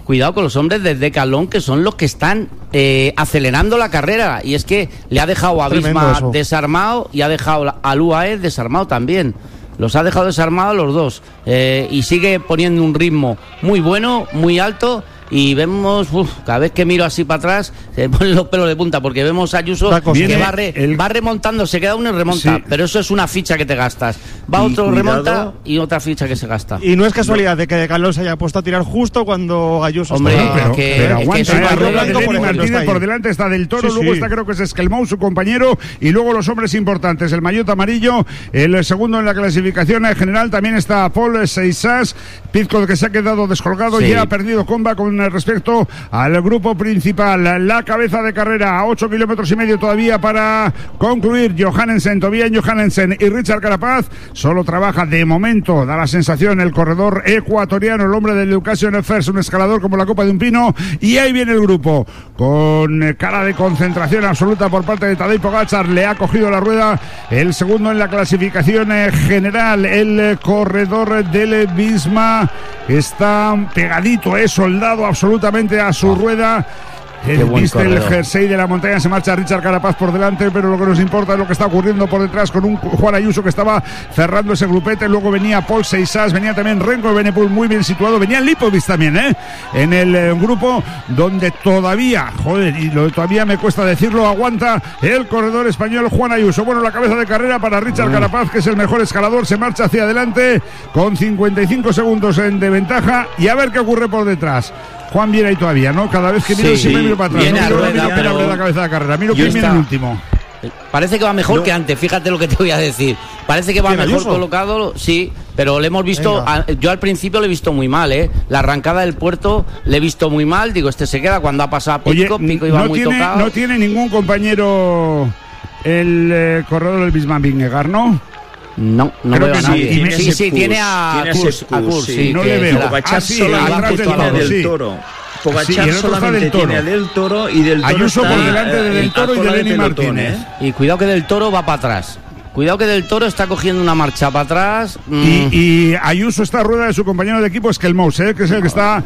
cuidado con los hombres de Decathlon, que son los que están acelerando la carrera. Y es que le ha dejado a Visma desarmado y ha dejado al UAE desarmado también. Los ha dejado desarmados los dos. Y sigue poniendo un ritmo muy bueno, muy alto. Y vemos, cada vez que miro así para atrás, se ponen los pelos de punta, porque vemos a Ayuso que va remontando, se queda uno y remonta, sí. Pero eso es una ficha que te gastas. Va otro, cuidado, remonta y otra ficha que se gasta. Y no es casualidad de que Decathlon se haya puesto a tirar justo cuando Ayuso pero aguanta, Martínez por delante está Del Toro, luego está creo que es Esquelmou, su compañero, y luego los hombres importantes, el maillot amarillo, el segundo en la clasificación general, también está Paul Seixas, Pizco que se ha quedado descolgado, ya ha perdido comba con respecto al grupo principal. La cabeza de carrera a 8 kilómetros y medio todavía para concluir. Tobias Johannesen y Richard Carapaz. Solo trabaja de momento, da la sensación, el corredor ecuatoriano, el hombre del Education First, un escalador como la copa de un pino. Y ahí viene el grupo con cara de concentración absoluta por parte de Tadej Pogačar. Le ha cogido la rueda el segundo en la clasificación general, el corredor del Visma. Está pegadito, soldado absolutamente a su rueda. Viste el jersey de la montaña, se marcha Richard Carapaz por delante, pero lo que nos importa es lo que está ocurriendo por detrás con un Juan Ayuso que estaba cerrando ese grupete. Luego venía Paul Seixas, venía también Renko Evenepoel muy bien situado, venía Lipovic también en el grupo, donde todavía, todavía me cuesta decirlo, aguanta el corredor español Juan Ayuso. Bueno, la cabeza de carrera para Richard Carapaz, que es el mejor escalador, se marcha hacia adelante con 55 segundos de ventaja, y a ver qué ocurre por detrás. Juan viene ahí todavía, ¿no? Cada vez que miro, me miro para atrás. Viene miro la cabeza de carrera. Miro quién viene el último. Parece que va mejor que antes, fíjate lo que te voy a decir. Parece que va mejor colocado, sí, pero le hemos visto, yo al principio le he visto muy mal, La arrancada del puerto le he visto muy mal, digo, se queda cuando ha pasado a Pico, Pico iba muy tocado. No tiene ningún compañero el corredor del Bismarck Vingegaard, ¿no? No veo a nadie. Sí, tiene a Kurs, sí. No le veo. Pogačar solamente tiene Del Toro. Pogačar solamente tiene a Del Toro, y Del Toro Ayuso por delante de Del Toro y de Lenny Martínez. Y cuidado que Del Toro va para atrás. Cuidado que Del Toro está cogiendo una marcha para atrás. Y Ayuso está a rueda de su compañero de equipo Esquelmou, que es el que está